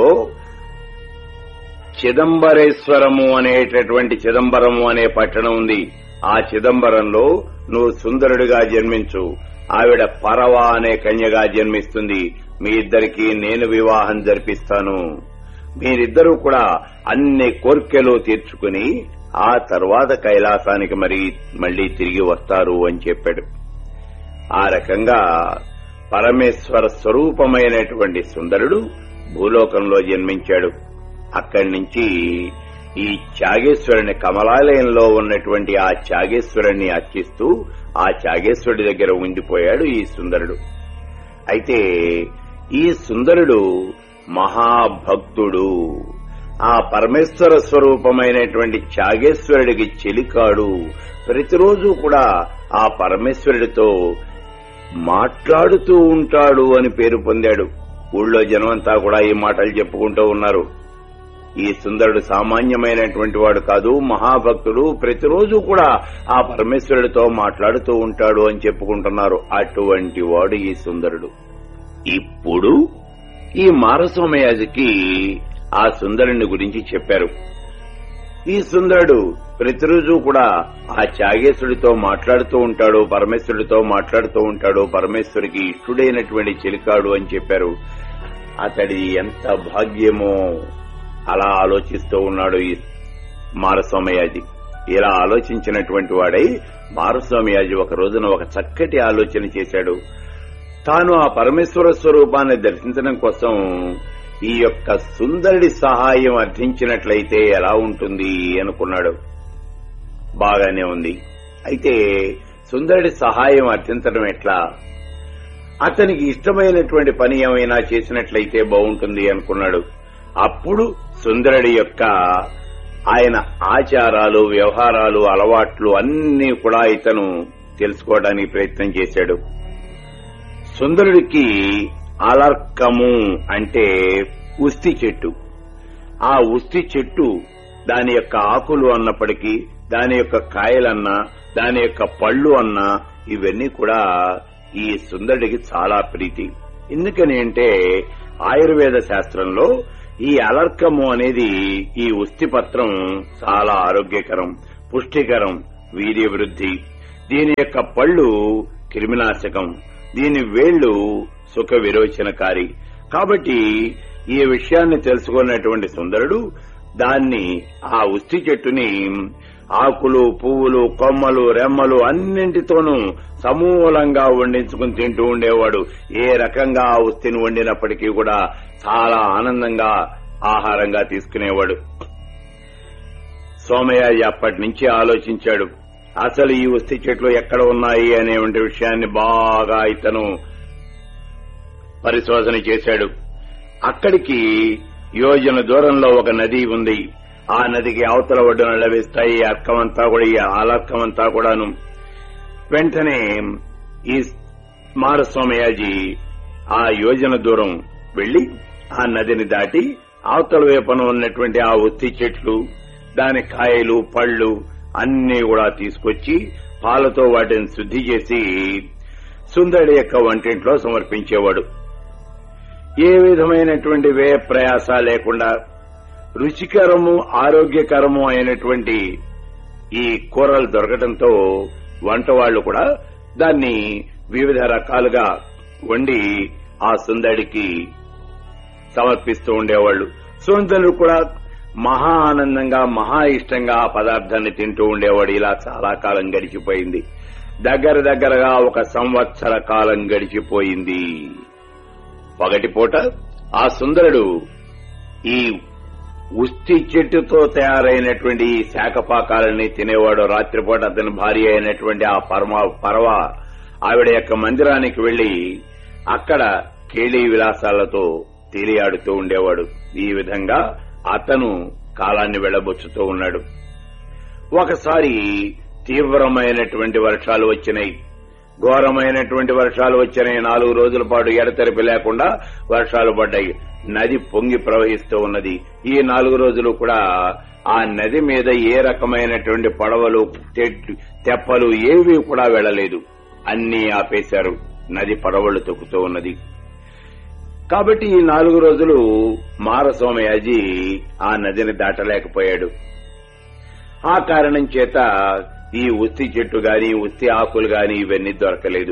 చిదంబరేశ్వరము అనేటటువంటి చిదంబరము అనే పట్టణం ఉంది. ఆ చిదంబరంలో నువ్వు సుందరుడిగా జన్మించు. ఆవిడ పరవ అనే కన్యగా జన్మిస్తుంది. మీ ఇద్దరికీ నేను వివాహం జరిపిస్తాను. మీరిద్దరూ కూడా అన్ని కోర్కెలు తీర్చుకుని ఆ తర్వాత కైలాసానికి మళ్లీ తిరిగి వస్తారు అని చెప్పాడు. ఆ రకంగా పరమేశ్వర స్వరూపమైనటువంటి సుందరుడు భూలోకంలో జన్మించాడు. అక్కడి నుంచి ఈ త్యాగేశ్వరుని కమలాలయంలో ఉన్నటువంటి ఆ త్యాగేశ్వరుణ్ణి అర్చిస్తూ ఆ త్యాగేశ్వరుడి దగ్గర ఉండిపోయాడు ఈ సుందరుడు. అయితే ఈ సుందరుడు మహాభక్తుడు. ఆ పరమేశ్వర స్వరూపమైనటువంటి త్యాగేశ్వరుడికి చెలికాడు. ప్రతిరోజు కూడా ఆ పరమేశ్వరుడితో మాట్లాడుతూ ఉంటాడు అని పేరు పొందాడు. ఊళ్ళో జనమంతా కూడా ఈ మాటలు చెప్పుకుంటూ ఉన్నారు. ఈ సుందరుడు సామాన్యమైనటువంటి వాడు కాదు, మహాభక్తుడు. ప్రతిరోజు కూడా ఆ పరమేశ్వరుడితో మాట్లాడుతూ ఉంటాడు అని చెప్పుకుంటున్నారు. అటువంటి వాడు ఈ సుందరుడు. ఇప్పుడు ఈ మారస్వామయాజికి ఆ సుందరుని గురించి చెప్పారు. ఈ సుందరుడు ప్రతిరోజు కూడా ఆ త్యాగేశ్వరుడితో మాట్లాడుతూ ఉంటాడు, పరమేశ్వరుడితో మాట్లాడుతూ ఉంటాడు, పరమేశ్వరికి ఇష్టుడైనటువంటి చెలికాడు అని చెప్పారు. అతడి ఎంత భాగ్యమో అలా ఆలోచిస్తూ ఉన్నాడు ఈ మారస్వామయాజి. ఇలా ఆలోచించినటువంటి వాడై మారస్వామయాజి ఒక రోజున ఒక చక్కటి ఆలోచన చేశాడు. తాను ఆ పరమేశ్వర స్వరూపాన్ని దర్శించడం కోసం ఈ యొక్క సుందరుడి సహాయం అర్థించినట్లయితే ఎలా ఉంటుంది అనుకున్నాడు. బాగానే ఉంది. అయితే సుందరుడి సహాయం అర్థించడం ఎట్లా? అతనికి ఇష్టమైనటువంటి పని ఏమైనా చేసినట్లయితే బాగుంటుంది అనుకున్నాడు. అప్పుడు సుందరుడి యొక్క ఆయన ఆచారాలు, వ్యవహారాలు, అలవాట్లు అన్నీ కూడా ఇతను తెలుసుకోవడానికి ప్రయత్నం చేశాడు. సుందరుడికి అలర్కము అంటే ఉస్తి చెట్టు. ఆ ఉస్తి చెట్టు దాని యొక్క ఆకులు అన్నప్పటికీ, దాని యొక్క కాయలన్నా, దాని యొక్క పళ్ళు అన్నా ఇవన్నీ కూడా ఈ సుందరుడికి చాలా ప్రీతి. ఎందుకని అంటే ఆయుర్వేద శాస్త్రంలో ఈ అలర్కము అనేది ఈ ఉస్తిపత్రం చాలా ఆరోగ్యకరం, పుష్టికరం, వీర్యవృద్ధి. దీని యొక్క పళ్ళు క్రిమినాశకం, దీని వేళ్లు సుఖ విరోచనకారి. కాబట్టి ఈ విషయాన్ని తెలుసుకున్నటువంటి సుందరుడు దాన్ని, ఆ ఉస్తి చెట్టుని ఆకులు, పువ్వులు, కొమ్మలు, రెమ్మలు అన్నింటితోనూ సమూలంగా వండించుకుని తింటూ ఉండేవాడు. ఏ రకంగా ఆ ఉస్తిని వండినప్పటికీ కూడా చాలా ఆనందంగా ఆహారంగా తీసుకునేవాడు. సోమయాజి అప్పటి నుంచి ఆలోచించాడు, అసలు ఈ ఉస్తి చెట్లు ఎక్కడ ఉన్నాయి అనే విషయాన్ని బాగా ఇతను పరిశోధన చేశాడు. అక్కడికి యోజన దూరంలో ఒక నది ఉంది. ఆ నదికి అవతల ఒడ్డున లభిస్తాయి అర్కమంతా కూడా, ఈ అలర్కమంతా కూడాను. వెంటనే ఈ మారస్వామయాజీ ఆ యోజన దూరం వెళ్లి ఆ నదిని దాటి అవతల వైపున ఉన్నటువంటి ఆ ఉత్తి చెట్లు, దాని కాయలు, పళ్లు అన్నీ కూడా తీసుకొచ్చి పాలతో వాటిని శుద్ధి చేసి సుందరుడి యొక్క వంటింట్లో సమర్పించేవాడు. ఏ విధమైనటువంటి వ్యయ ప్రయాస లేకుండా రుచికరము, ఆరోగ్యకరము అయినటువంటి ఈ కూరలు దొరకడంతో వంటవాళ్లు కూడా దాన్ని వివిధ రకాలుగా వండి ఆ సుందరుడికి సమర్పిస్తూ ఉండేవాళ్లు. సుందరుడు కూడా మహా ఆనందంగా, మహా ఇష్టంగా ఆ పదార్థాన్ని తింటూ ఉండేవాడు. ఇలా చాలా కాలం గడిచిపోయింది. దగ్గరగా 1 సంవత్సర కాలం గడిచిపోయింది. పగటిపూట ఆ సుందరుడు ఈ ఉస్తి చెట్టుతో తయారైనటువంటి ఈ శాఖపాకాలని తినేవాడు. రాత్రిపూట అతని భార్య అయినటువంటి ఆ పర్వ ఆవిడ యొక్క మందిరానికి వెళ్లి అక్కడ కేళీ విలాసాలతో తేలియాడుతూ ఉండేవాడు. ఈ విధంగా అతను కాలాన్ని వెళ్లబుచ్చుతూ ఉన్నాడు. ఒకసారి తీవ్రమైనటువంటి వర్షాలు వచ్చినాయి, ఘోరమైనటువంటి వర్షాలు వచ్చినాయి. 4 రోజుల పాటు ఎడతెరిపి లేకుండా వర్షాలు పడ్డాయి. నది పొంగి ప్రవహిస్తూ ఉన్నది. ఈ 4 రోజులు కూడా ఆ నది మీద ఏ రకమైనటువంటి పడవలు, తెప్పలు ఏవి కూడా వెళ్లలేదు. అన్నీ ఆపేశారు. నది పడవలు తొక్కుతూ ఉన్నది. కాబట్టి ఈ 4 రోజులు మారస్వామయాజీ ఆ నదిని దాటలేకపోయాడు. ఆ కారణం చేత ఈ ఉస్తి చెట్టు గాని, ఉస్తి ఆకులు గాని ఇవన్నీ దొరకలేదు.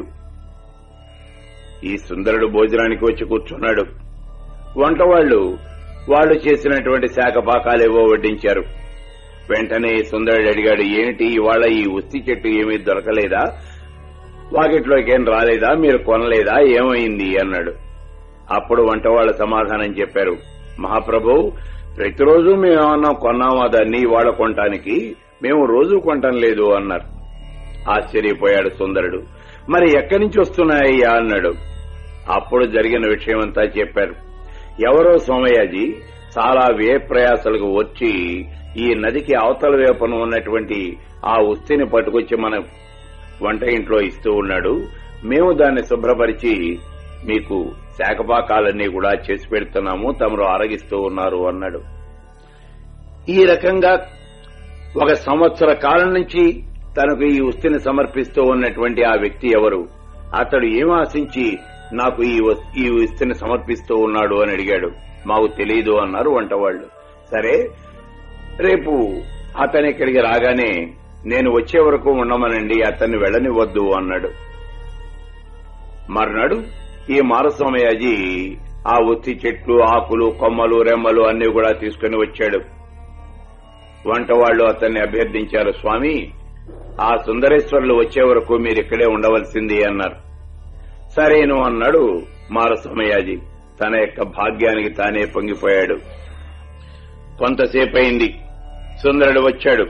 ఈ సుందరుడు భోజనానికి వచ్చి కూర్చున్నాడు. వంటవాళ్లు వాళ్ళు చేసినటువంటి శాఖపాకాలేవో వడ్డించారు. వెంటనే సుందరుడు అడిగాడు, ఏమిటి ఇవాళ ఈ ఉస్తి చెట్టు ఏమీ దొరకలేదా? వాకిట్లోకి ఏం రాలేదా? మీరు కొనలేదా? ఏమైంది అన్నాడు. అప్పుడు వంటవాళ్లు సమాధానం చెప్పారు, మహాప్రభు, ప్రతిరోజు మేమేమన్నా కొన్నామా దాన్ని ఇవాళ కొనటానికి? మేము రోజు కొంటం లేదు అన్నారు. ఆశ్చర్యపోయాడు సుందరుడు. మరి ఎక్కడి నుంచి వస్తున్నాయ్యా అన్నాడు. అప్పుడు జరిగిన విషయమంతా చెప్పారు. ఎవరో సోమయాజీ చాలా వ్యయ ప్రయాసాలకు వచ్చి ఈ నదికి అవతల వైపున ఉన్నటువంటి ఆ ఉస్తిని పట్టుకొచ్చి మన వంట ఇంట్లో ఇస్తూ ఉన్నాడు. మేము దాన్ని శుభ్రపరిచి మీకు శాఖపాకాలన్నీ కూడా చేసి పెడుతున్నాము, తమరు ఆరగిస్తూ ఉన్నారు అన్నాడు. ఈ రకంగా 1 సంవత్సర కాలం నుంచి తనకు ఈ ఉస్తిని సమర్పిస్తూ ఉన్నటువంటి ఆ వ్యక్తి ఎవరు? అతడు ఏం ఆశించి నాకు ఈ ఉస్తిని సమర్పిస్తూ ఉన్నాడు అని అడిగాడు. మాకు తెలియదు అన్నారు వంటవాళ్లు. సరే, రేపు అతని ఇక్కడికి రాగానే నేను వచ్చే వరకు ఉండమనండి, అతన్ని వెళ్లనివద్దు అన్నాడు. మర్నాడు ఈ మారస్వామయాజీ ఆ ఉత్తి చెట్లు, ఆకులు, కొమ్మలు, రెమ్మలు అన్ని కూడా తీసుకుని వచ్చాడు. వంటవాళ్లు అతన్ని అభ్యర్థించారు, స్వామి, ఆ సుందరేశ్వరులు వచ్చే వరకు మీరిక్కడే ఉండవలసింది అన్నారు. సరేను అన్నాడు మారస్వామయాజీ. తన యొక్క భాగ్యానికి తానే పొంగిపోయాడు. కొంతసేపు అయింది. సుందరుడు వచ్చాడు.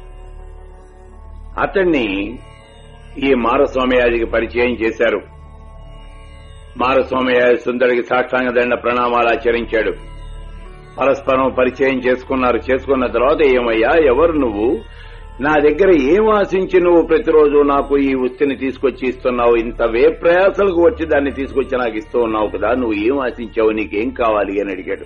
అతన్ని ఈ మారస్వామయాజికి పరిచయం చేశారు. మారస్వామయాజి సుందరుడికి సాష్టాంగ దండ ప్రణామాలు ఆచరించాడు. పరస్పరం పరిచయం చేసుకున్నారు. చేసుకున్న తర్వాత, ఏమయ్యా, ఎవరు నువ్వు? నా దగ్గర ఏం ఆశించి నువ్వు ప్రతిరోజు నాకు ఈ ఉస్తిని తీసుకొచ్చి ఇస్తున్నావు? ఇంత వ్యయ ప్రయాసాలకు వచ్చి దాన్ని తీసుకొచ్చి నాకు ఇస్తూ ఉన్నావు కదా, నువ్వు ఏం ఆశించావు? నీకేం కావాలి అని అడిగాడు.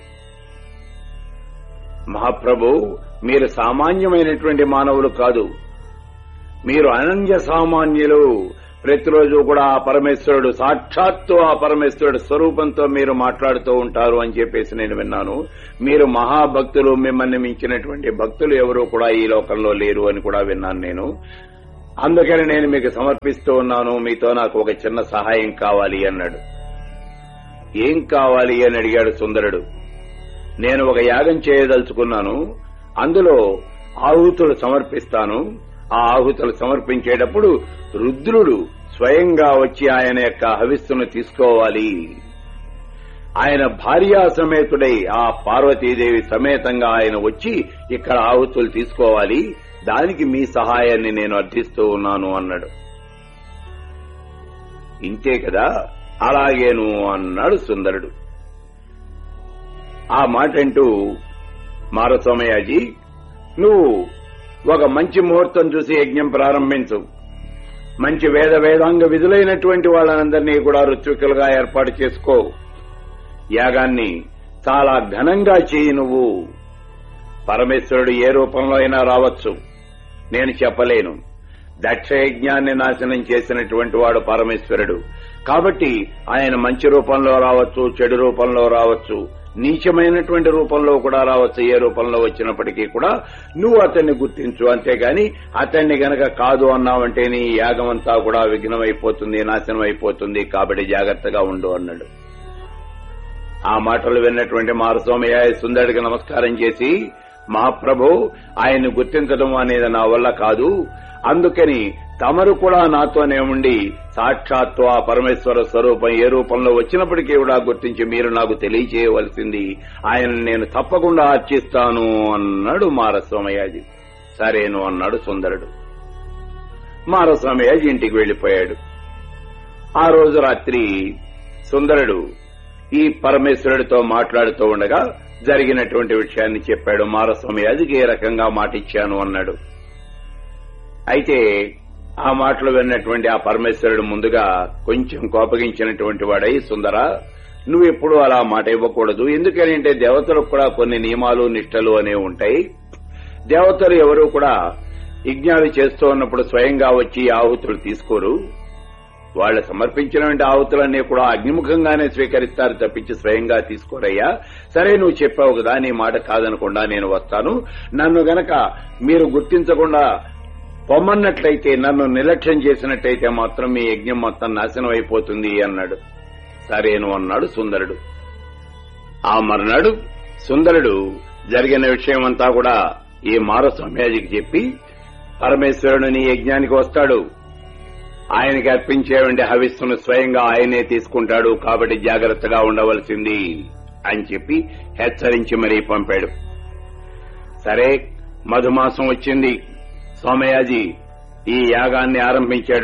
మహాప్రభు, మీరు సామాన్యమైనటువంటి మానవులు కాదు, మీరు అనన్య సామాన్యులు. ప్రతిరోజు కూడా ఆ పరమేశ్వరుడు సాక్షాత్తు ఆ పరమేశ్వరుడు స్వరూపంతో మీరు మాట్లాడుతూ ఉంటారు అని చెప్పేసి నేను విన్నాను. మీరు మహాభక్తులు, మిమ్మల్ని మించినటువంటి భక్తులు ఎవరూ కూడా ఈ లోకంలో లేరు అని కూడా విన్నాను నేను. అందుకని నేను మీకు సమర్పిస్తూ ఉన్నాను. మీతో నాకు ఒక చిన్న సహాయం కావాలి అన్నాడు. ఏం కావాలి అని అడిగాడు సుందరుడు. నేను ఒక యాగం చేయదలుచుకున్నాను, అందులో ఆహుతులు సమర్పిస్తాను. ఆ ఆహుతులు సమర్పించేటప్పుడు రుద్రుడు స్వయంగా వచ్చి ఆయన యొక్క హవిస్సును తీసుకోవాలి. ఆయన భార్యా సమేతుడై ఆ పార్వతీదేవి సమేతంగా ఆయన వచ్చి ఇక్కడ ఆహుతులు తీసుకోవాలి. దానికి మీ సహాయాన్ని నేను అర్థిస్తూ ఉన్నాను అన్నాడు. ఇంతే కదా, అలాగేను అన్నాడు సుందరుడు. ఆ మాట అంటూ మారస్వామయాజీ, నువ్వు ఒక మంచి ముహూర్తం చూసి యజ్ఞం ప్రారంభించు. మంచి వేదాంగ విధులైనటువంటి వాళ్ళనందరినీ కూడా ఋత్వికులుగా ఏర్పాటు చేసుకో. యాగాన్ని చాలా ఘనంగా చేయి. నువ్వు పరమేశ్వరుడు ఏ రూపంలో అయినా రావచ్చు, నేను చెప్పలేను. దక్షయజ్ఞాన్ని నాశనం చేసినటువంటి వాడు పరమేశ్వరుడు. కాబట్టి ఆయన మంచి రూపంలో రావచ్చు, చెడు రూపంలో రావచ్చు, నీచమైనటువంటి రూపంలో కూడా రావచ్చు. ఏ రూపంలో వచ్చినప్పటికీ కూడా నువ్వు అతన్ని గుర్తించు. అంతేగాని అతన్ని గనక కాదు అన్నావంటే నీ యాగం అంతా కూడా విఘ్నమైపోతుంది, నాశనం అయిపోతుంది. కాబట్టి జాగ్రత్తగా ఉండు అన్నాడు. ఆ మాటలు విన్నటువంటి మారస్వామయ్య సుందరుడికి నమస్కారం చేసి, మహాప్రభు, ఆయన్ని గుర్తించడం అనేది నా వల్ల కాదు. అందుకని తమరు కూడా నాతోనే ఉండి సాక్షాత్తు ఆ పరమేశ్వర స్వరూపం ఏ రూపంలో వచ్చినప్పటికీ కూడా గుర్తించి మీరు నాకు తెలియచేయవలసింది. ఆయన నేను తప్పకుండా అర్చిస్తాను అన్నాడు మారస్వామయ్యాజీ. సరేను అన్నాడు సుందరుడు. మారస్వామయ్యాజీ ఇంటికి వెళ్లిపోయాడు. ఆ రోజు రాత్రి సుందరుడు ఈ పరమేశ్వరుడితో మాట్లాడుతూ ఉండగా జరిగినటువంటి విషయాన్ని చెప్పాడు. మారస్వామయ్యాజీకి ఏ రకంగా మాట ఇచ్చాను అన్నాడు. అయితే ఆ మాటలు విన్నటువంటి ఆ పరమేశ్వరుడు ముందుగా కొంచెం కోపగించినటువంటి వాడై, సుందరా, నువ్వు ఎప్పుడూ అలా మాట ఇవ్వకూడదు. ఎందుకంటే దేవతలకు కూడా కొన్ని నియమాలు నిష్టలు అనేవి ఉంటాయి. దేవతలు ఎవరూ కూడా యజ్ఞాలు చేస్తూ ఉన్నప్పుడు స్వయంగా వచ్చి ఆహుతులు తీసుకోరు. వాళ్ళు సమర్పించినటువంటి ఆహుతులన్నీ కూడా అగ్నిముఖంగానే స్వీకరిస్తారు తప్పించి స్వయంగా తీసుకోరయ్యా. సరే, నువ్వు చెప్పావు కదా, నీ మాట కాదనకుండా నేను వస్తాను. నన్ను గనక మీరు గుర్తించకుండా పొమ్మన్నట్లయితే, నన్ను నిర్లక్ష్యం చేసినట్టయితే మాత్రం మీ యజ్ఞం మొత్తం నాశనం అయిపోతుంది అన్నాడు. సరేను అన్నాడు సుందరుడు. ఆ మర్నాడు సుందరుడు జరిగిన విషయమంతా కూడా ఈ మారస్వామ్యాజికి చెప్పి, పరమేశ్వరుడు నీ యజ్ఞానికి వస్తాడు, ఆయనకి అర్పించేవంటి హవిస్సును స్వయంగా ఆయనే తీసుకుంటాడు. కాబట్టి జాగ్రత్తగా ఉండవలసింది అని చెప్పి హెచ్చరించి మరీ పంపాడు. సరే, మధుమాసం వచ్చింది. సోమయాజీ ఈ యాగాన్ని ఆరంభించాడు.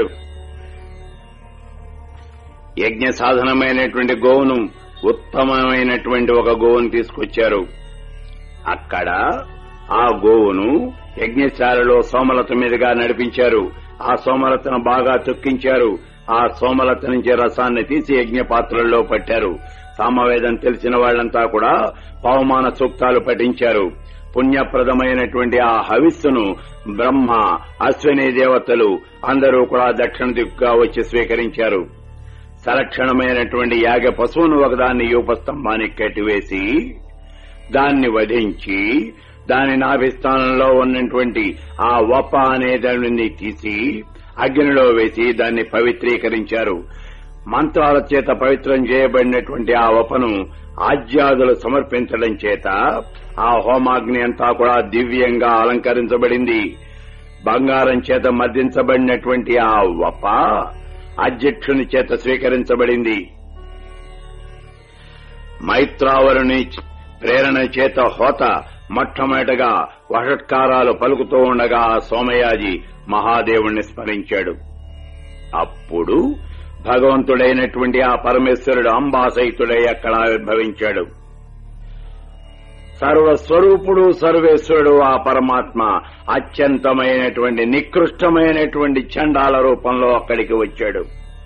యజ్ఞ సాధనమైనటువంటి గోవును, ఉత్తమమైనటువంటి ఒక గోవును తీసుకొచ్చారు. అక్కడ ఆ గోవును యజ్ఞశాలలో సోమలత మీదుగా నడిపించారు. ఆ సోమలతను బాగా తొక్కించారు. ఆ సోమలత నుంచి రసాన్ని తీసి యజ్ఞ పాత్రల్లో పట్టారు. సామవేదం తెలిసిన వాళ్లంతా కూడా పవమాన సూక్తాలు పఠించారు. పుణ్యప్రదమైనటువంటి ఆ హవిస్సును బ్రహ్మ, అశ్విని దేవతలు అందరూ కూడా దక్షిణ దిక్కుగా వచ్చి స్వీకరించారు. సలక్షణమైనటువంటి యాగ పశువును ఒకదాన్ని యూపస్తంభానికి కట్టివేసి దాన్ని వధించి దాని నాభిస్థానంలో ఉన్నటువంటి ఆ వప అనే దానిని తీసి అగ్నిలో వేసి దాన్ని పవిత్రీకరించారు. మంత్రాల చేత పవిత్రం చేయబడినటువంటి ఆ వపను ఆజ్యాదులు సమర్పించడం చేత ఆ హోమాగ్ని అంతా కూడా దివ్యంగా అలంకరించబడింది. బంగారం చేత మర్దించబడినటువంటి ఆ వప అధ్యక్షుని చేత స్వీకరించబడింది. మైత్రావరుని ప్రేరణ చేత హోత మొట్టమొదటగా వషట్కారాలు పలుకుతూ ఉండగా సోమయాజీ మహాదేవుణ్ణి స్మరించాడు. అప్పుడు భగవంతుడైనటువంటి ఆ పరమేశ్వరుడు అంబాసహితుడై అక్కడ ఆవిర్భవించాడు. సర్వస్వరూపుడు, సర్వేశ్వరుడు ఆ పరమాత్మ అత్యంతమైనటువంటి నికృష్టమైనటువంటి చండాల రూపంలో అక్కడికి వచ్చాడు.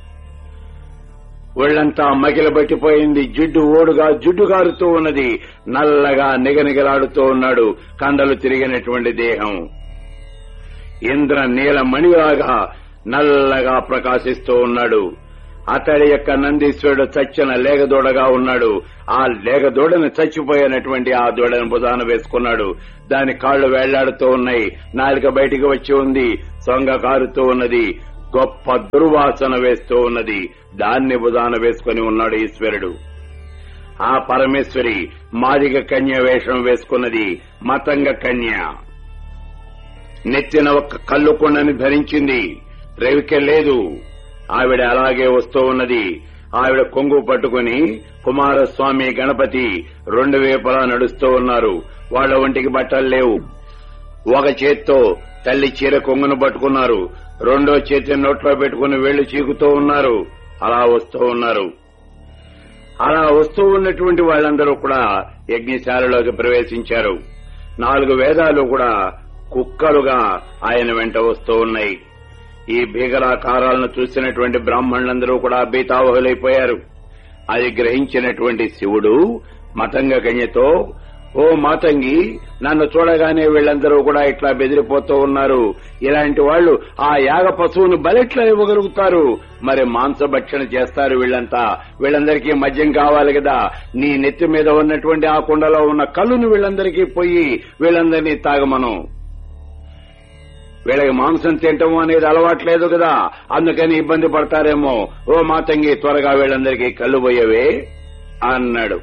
ఒళ్లంతా మగిలబట్టిపోయింది. జుడ్డు గారుతూ ఉన్నది. నల్లగా నిగనిగలాడుతూ ఉన్నాడు. కండలు తిరిగినటువంటి దేహం. ఇంద్ర నీలమణిలాగా నల్లగా ప్రకాశిస్తూ ఉన్నాడు. అతడి యొక్క నందీశ్వరుడు చచ్చిన లేగదూడగా ఉన్నాడు. ఆ లేగదూడని చచ్చిపోయినటువంటి ఆ దూడను భుజాన వేసుకున్నాడు. దాని కాళ్లు వేళ్లాడుతూ ఉన్నాయి, నాలుక బయటికి వచ్చి ఉంది, సొంగ కారుతూ ఉన్నది, గొప్ప దుర్వాసన వేస్తూ ఉన్నది. దాన్ని భుజాన వేసుకుని ఉన్నాడు ఈశ్వరుడు. ఆ పరమేశ్వరి మాదిగ కన్య వేషం వేసుకున్నది, మతంగ కన్య. నెత్తిన ఒక కళ్ళు కొండని ధరించింది, రేవికే లేదు. ఆవిడ అలాగే వస్తూ ఉన్నది. ఆవిడ కొంగు పట్టుకుని కుమారస్వామి, గణపతి రెండు వైపులా నడుస్తూ ఉన్నారు. వాళ్ల ఒంటికి బట్టలు లేవు. ఒక చేత్తో తల్లి చీర కొంగును పట్టుకున్నారు, రెండో చేతి నోట్లో పెట్టుకుని వేళ్లు చీకుతూ ఉన్నారు. అలా వస్తూ ఉన్నారు. అలా వస్తూ ఉన్నటువంటి వాళ్ళందరూ కూడా యజ్ఞశాలలోకి ప్రవేశించారు. 4 వేదాలు కూడా కుక్కలుగా ఆయన వెంట వస్తూ ఉన్నాయి. ఈ భీకరాకారాలను చూసినటువంటి బ్రాహ్మణులందరూ కూడా బీతావహులైపోయారు. అది గ్రహించినటువంటి శివుడు మతంగ కన్యతో, ఓ మాతంగి, నన్ను చూడగానే వీళ్ళందరూ కూడా ఇట్లా బెదిరిపోతూ ఉన్నారు. ఇలాంటి వాళ్లు ఆ యాగ పశువును బలెట్లా ఇవ్వగలుగుతారు? మరి మాంసభక్షణ చేస్తారు వీళ్ళంతా. వీళ్ళందరికీ మద్యం కావాలి కదా. నీ నెత్తి మీద ఉన్నటువంటి ఆ కుండలో ఉన్న కళ్ళును వీళ్ళందరికీ పోయి వీళ్ళందరినీ తాగమను. వీళ్ళకి మాంసం తింటము అనేది అలవాట్లేదు కదా, అందుకని ఇబ్బంది పడతారేమో. ఓ మాతంగి, త్వరగా వీళ్ళందరికీ కళ్ళు పోయేవే అన్నాడు.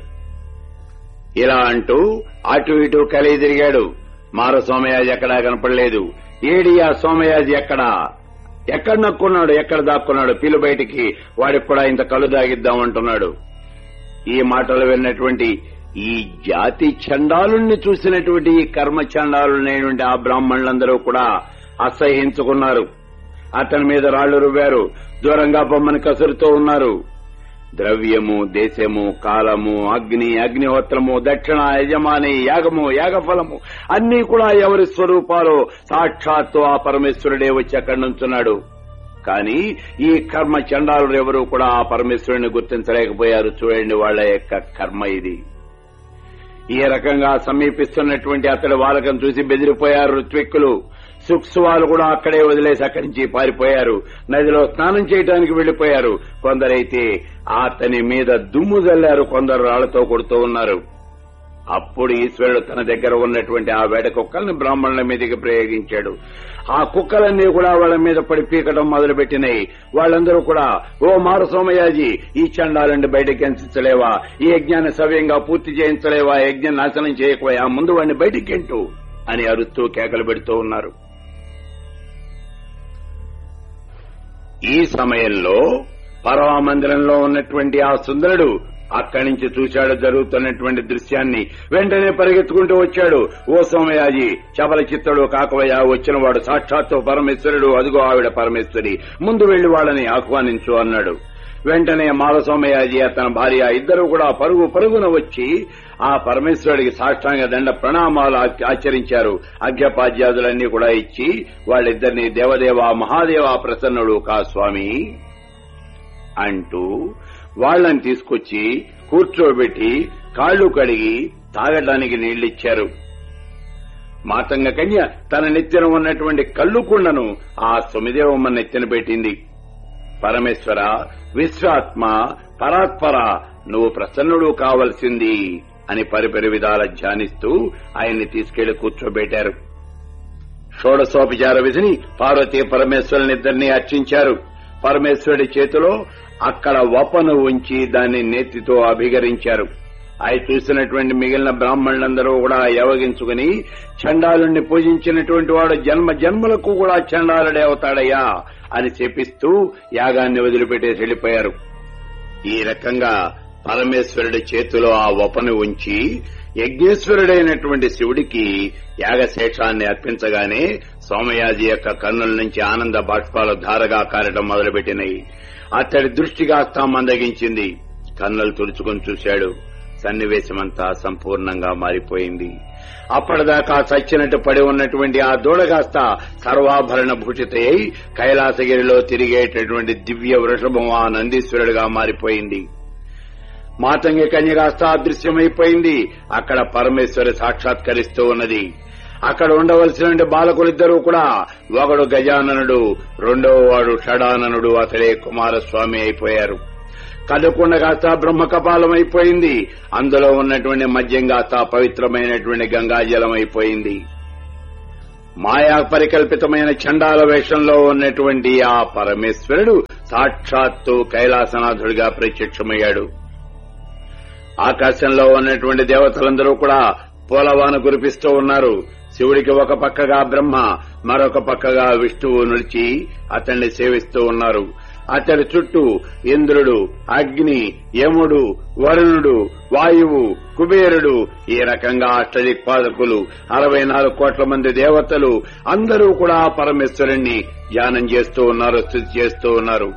ఇలా అంటూ అటు ఇటు కలిగి తిరిగాడు. మార సోమయాజి ఎక్కడా కనపడలేదు. ఏడి ఆ సోమయాజి ఎక్కడ నక్కున్నాడు, ఎక్కడ దాక్కున్నాడు? పిల్లు బయటికి, వాడికి కూడా ఇంత కళ్ళు దాగిద్దామంటున్నాడు. ఈ మాటలు విన్నటువంటి ఈ జాతి చండాలుణ్ణి చూసినటువంటి ఈ కర్మ చండాలునైనటువంటి ఆ బ్రాహ్మణులందరూ కూడా అసహ్యించుకున్నారు. అతని మీద రాళ్లు రువ్వారు, దూరంగా బొమ్మని కసురుతూ ఉన్నారు. ద్రవ్యము, దేశము, కాలము, అగ్ని, అగ్నిహోత్రము, దక్షిణ, యజమాని, యాగము, యాగఫలము అన్నీ కూడా ఎవరి స్వరూపాలు? సాక్షాత్తు ఆ పరమేశ్వరుడే వచ్చి అక్కడి నుంచున్నాడు. కానీ ఈ కర్మ చండాలు ఎవరూ కూడా ఆ పరమేశ్వరుని గుర్తించలేకపోయారు. చూడండి వాళ్ళ యొక్క కర్మ ఇది. ఈ రకంగా సమీపిస్తున్నటువంటి అతడి వాలకం చూసి బెదిరిపోయారు ఋత్విక్కులు. సుక్సువాలు కూడా అక్కడే వదిలేసి అక్కడి నుంచి పారిపోయారు. నదిలో స్నానం చేయడానికి వెళ్లిపోయారు. కొందరైతే అతని మీద దుమ్ము జల్లారు, కొందరు రాళ్లతో కొడుతూ ఉన్నారు. అప్పుడు ఈశ్వరుడు తన దగ్గర ఉన్నటువంటి ఆ వేట కుక్కల్ని బ్రాహ్మణుల మీదకి ప్రయోగించాడు. ఆ కుక్కలన్నీ కూడా వాళ్ళ మీద పడి పీకడం మొదలుపెట్టినాయి. వాళ్ళందరూ కూడా, ఓ మారు సోమయాజి, ఈ చండాలండి బయటకి ఎంచలేవా? ఈ యజ్ఞాన్ని సవ్యంగా పూర్తి చేయించలేవా? యజ్ఞం నాశనం చేయకపోయా? ముందు వాడిని బయటికెంటు అని అరుస్తూ కేకలు పెడుతూ ఉన్నారు. ఈ సమయంలో పరమమందిరంలో ఉన్నటువంటి ఆ సుందరుడు అక్కడి నుంచి చూశాడు జరుగుతున్నటువంటి దృశ్యాన్ని. వెంటనే పరిగెత్తుకుంటూ వచ్చాడు. ఓ సోమయాజి, చపల చిత్తడు కాకవయ్య, వచ్చినవాడు సాక్షాత్తు పరమేశ్వరుడు, అదిగో ఆవిడ పరమేశ్వరి, ముందు వెళ్లి వాళ్ళని ఆహ్వానించు అన్నాడు. వెంటనే మాలసోమయాజి, అతని భార్య ఇద్దరు కూడా పరుగు పరుగున వచ్చి ఆ పరమేశ్వరుడికి సాష్టాంగ దండ ప్రణామాలు ఆచరించారు. అర్ఘ్యపాద్యాదులన్నీ కూడా ఇచ్చి వాళ్ళిద్దరినీ దేవదేవ మహాదేవ ప్రసన్నుడు కా స్వామి అంటూ వాళ్లని తీసుకొచ్చి కూర్చోబెట్టి కాళ్లు కడిగి తాగడానికి నీళ్లిచ్చారు. మాతంగ కన్య తన నెత్తిన ఉన్నటువంటి కళ్ళు కుండను ఆ సొమిదేవమ్మ నెత్తిన పెట్టింది. పరమేశ్వర, విశ్వాత్మ, పరాత్పర, నువ్వు ప్రసన్నుడు కావలసింది అని పరిపరి విధాల ధ్యానిస్తూ ఆయన్ని తీసుకెళ్లి కూర్చోబెట్టారు. షోడశోపచార విధిని పార్వతీ పరమేశ్వరునిద్దరినీ అర్చించారు. పరమేశ్వరుడి చేతిలో అక్కడ వపను ఉంచి దాన్ని నేతితో అభిగరించారు. అవి చూసినటువంటి మిగిలిన బ్రాహ్మణులందరూ కూడా యవగించుకుని, చండాలుణ్ణి పూజించినటువంటి వాడు జన్మ జన్మలకు కూడా చండాలుడే అవుతాడయ్యా అని చెప్పిస్తూ యాగాన్ని వదిలిపెట్టేసి వెళ్లిపోయారు. ఈ రకంగా పరమేశ్వరుడి చేతిలో ఆ వపను ఉంచి యజ్ఞేశ్వరుడైనటువంటి శివుడికి యాగశేషాన్ని అర్పించగానే సోమయాజి యొక్క కన్నుల నుంచి ఆనంద బాష్పాలు ధారగా కారటం మొదలుపెట్టినాయి. అతడి దృష్టి కాస్త మందగించింది. కన్నులు తుడుచుకుని చూశాడు. సన్నివేశమంతా సంపూర్ణంగా మారిపోయింది. అప్పటిదాకా చచ్చినట్టు పడి ఉన్నటువంటి ఆ దూడగాస్త సర్వాభరణ భూషితై కైలాసగిరిలో తిరిగేటటువంటి దివ్య వృషభం ఆ నందీశ్వరుడిగా మారిపోయింది. మాతంగి కన్యగాస్త అదృశ్యమైపోయింది. అక్కడ పరమేశ్వరి సాక్షాత్కరిస్తూ ఉన్నది. అక్కడ ఉండవలసిన బాలకులిద్దరూ కూడా, ఒకడు గజాననుడు, రెండవ వాడు షడాననుడు, అతడే కుమారస్వామి అయిపోయారు. కనుకొండ కాస్త బ్రహ్మకపాలం అయిపోయింది. అందులో ఉన్నటువంటి మద్యం కాస్త పవిత్రమైనటువంటి గంగాజలం అయిపోయింది. మాయా పరికల్పితమైన చండాల వేషంలో ఉన్నటువంటి ఆ పరమేశ్వరుడు సాక్షాత్తు కైలాసనాథుడిగా ప్రత్యక్షమయ్యాడు. ఆకాశంలో ఉన్నటువంటి దేవతలందరూ కూడా పూలవాన కురిపిస్తూ ఉన్నారు. శివుడికి ఒక పక్కగా బ్రహ్మ, మరొక పక్కగా విష్ణువు నిలిచి అతన్ని సేవిస్తూ ఉన్నారు. అతడి చుట్టూ ఇంద్రుడు, అగ్ని, యముడు, వరుణుడు, వాయువు, కుబేరుడు, ఈ రకంగా అష్టదిక్పాదకులు 64 కోట్ల మంది దేవతలు అందరూ కూడా పరమేశ్వరుణ్ణి ధ్యానం చేస్తూ ఉన్నారు, స్తుతి చేస్తూ ఉన్నారు.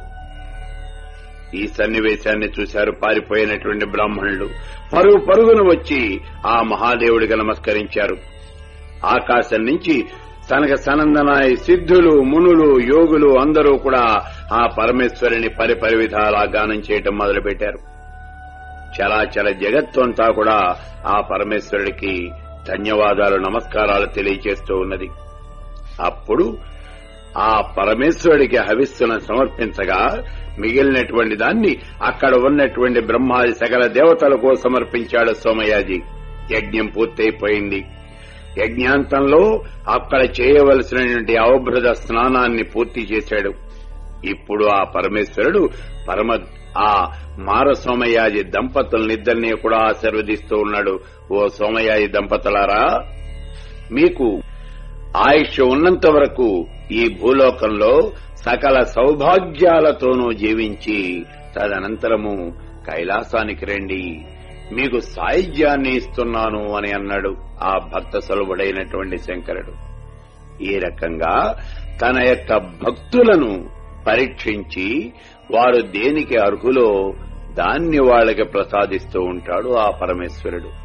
ఈ సన్నివేశాన్ని చూశారు పారిపోయినటువంటి బ్రాహ్మణులు. పరుగున వచ్చి ఆ మహాదేవుడికి నమస్కరించారు. ఆకాశం నుంచి తనక సనందనాయ సిద్ధులు, మునులు, యోగులు అందరూ కూడా ఆ పరమేశ్వరుని పరిపరి విధాలా గానం చేయటం మొదలుపెట్టారు. చరాచర జగత్తు అంతా కూడా ఆ పరమేశ్వరుడికి ధన్యవాదాలు, నమస్కారాలు తెలియజేస్తూ ఉన్నది. అప్పుడు ఆ పరమేశ్వరుడికి హవిస్సులను సమర్పించగా మిగిలినటువంటి దాన్ని అక్కడ ఉన్నటువంటి బ్రహ్మాది సకల దేవతలకు సమర్పించాడు సోమయాజి. యజ్ఞం పూర్తయిపోయింది. యజ్ఞాంతంలో అక్కడ చేయవలసినటువంటి అవభృత స్నానాన్ని పూర్తి చేశాడు. ఇప్పుడు ఆ పరమేశ్వరుడు ఆ మార సోమయాజి దంపతులనిద్దరినీ కూడా ఆశీర్వదిస్తూ ఉన్నాడు. ఓ సోమయాజి దంపతులారా, మీకు ఆయుష్ ఉన్నంత వరకు ఈ భూలోకంలో సకల సౌభాగ్యాలతోనూ జీవించి తదనంతరము కైలాసానికి రండి, మీకు సాయుధ్యాన్ని ఇస్తున్నాను అని అన్నాడు ఆ భక్త సులభుడైనటువంటి శంకరుడు. ఈ రకంగా తన యొక్క భక్తులను పరీక్షించి వారు దేనికి అర్హులో దాన్ని వాళ్ళకి ప్రసాదిస్తూ ఉంటాడు ఆ పరమేశ్వరుడు.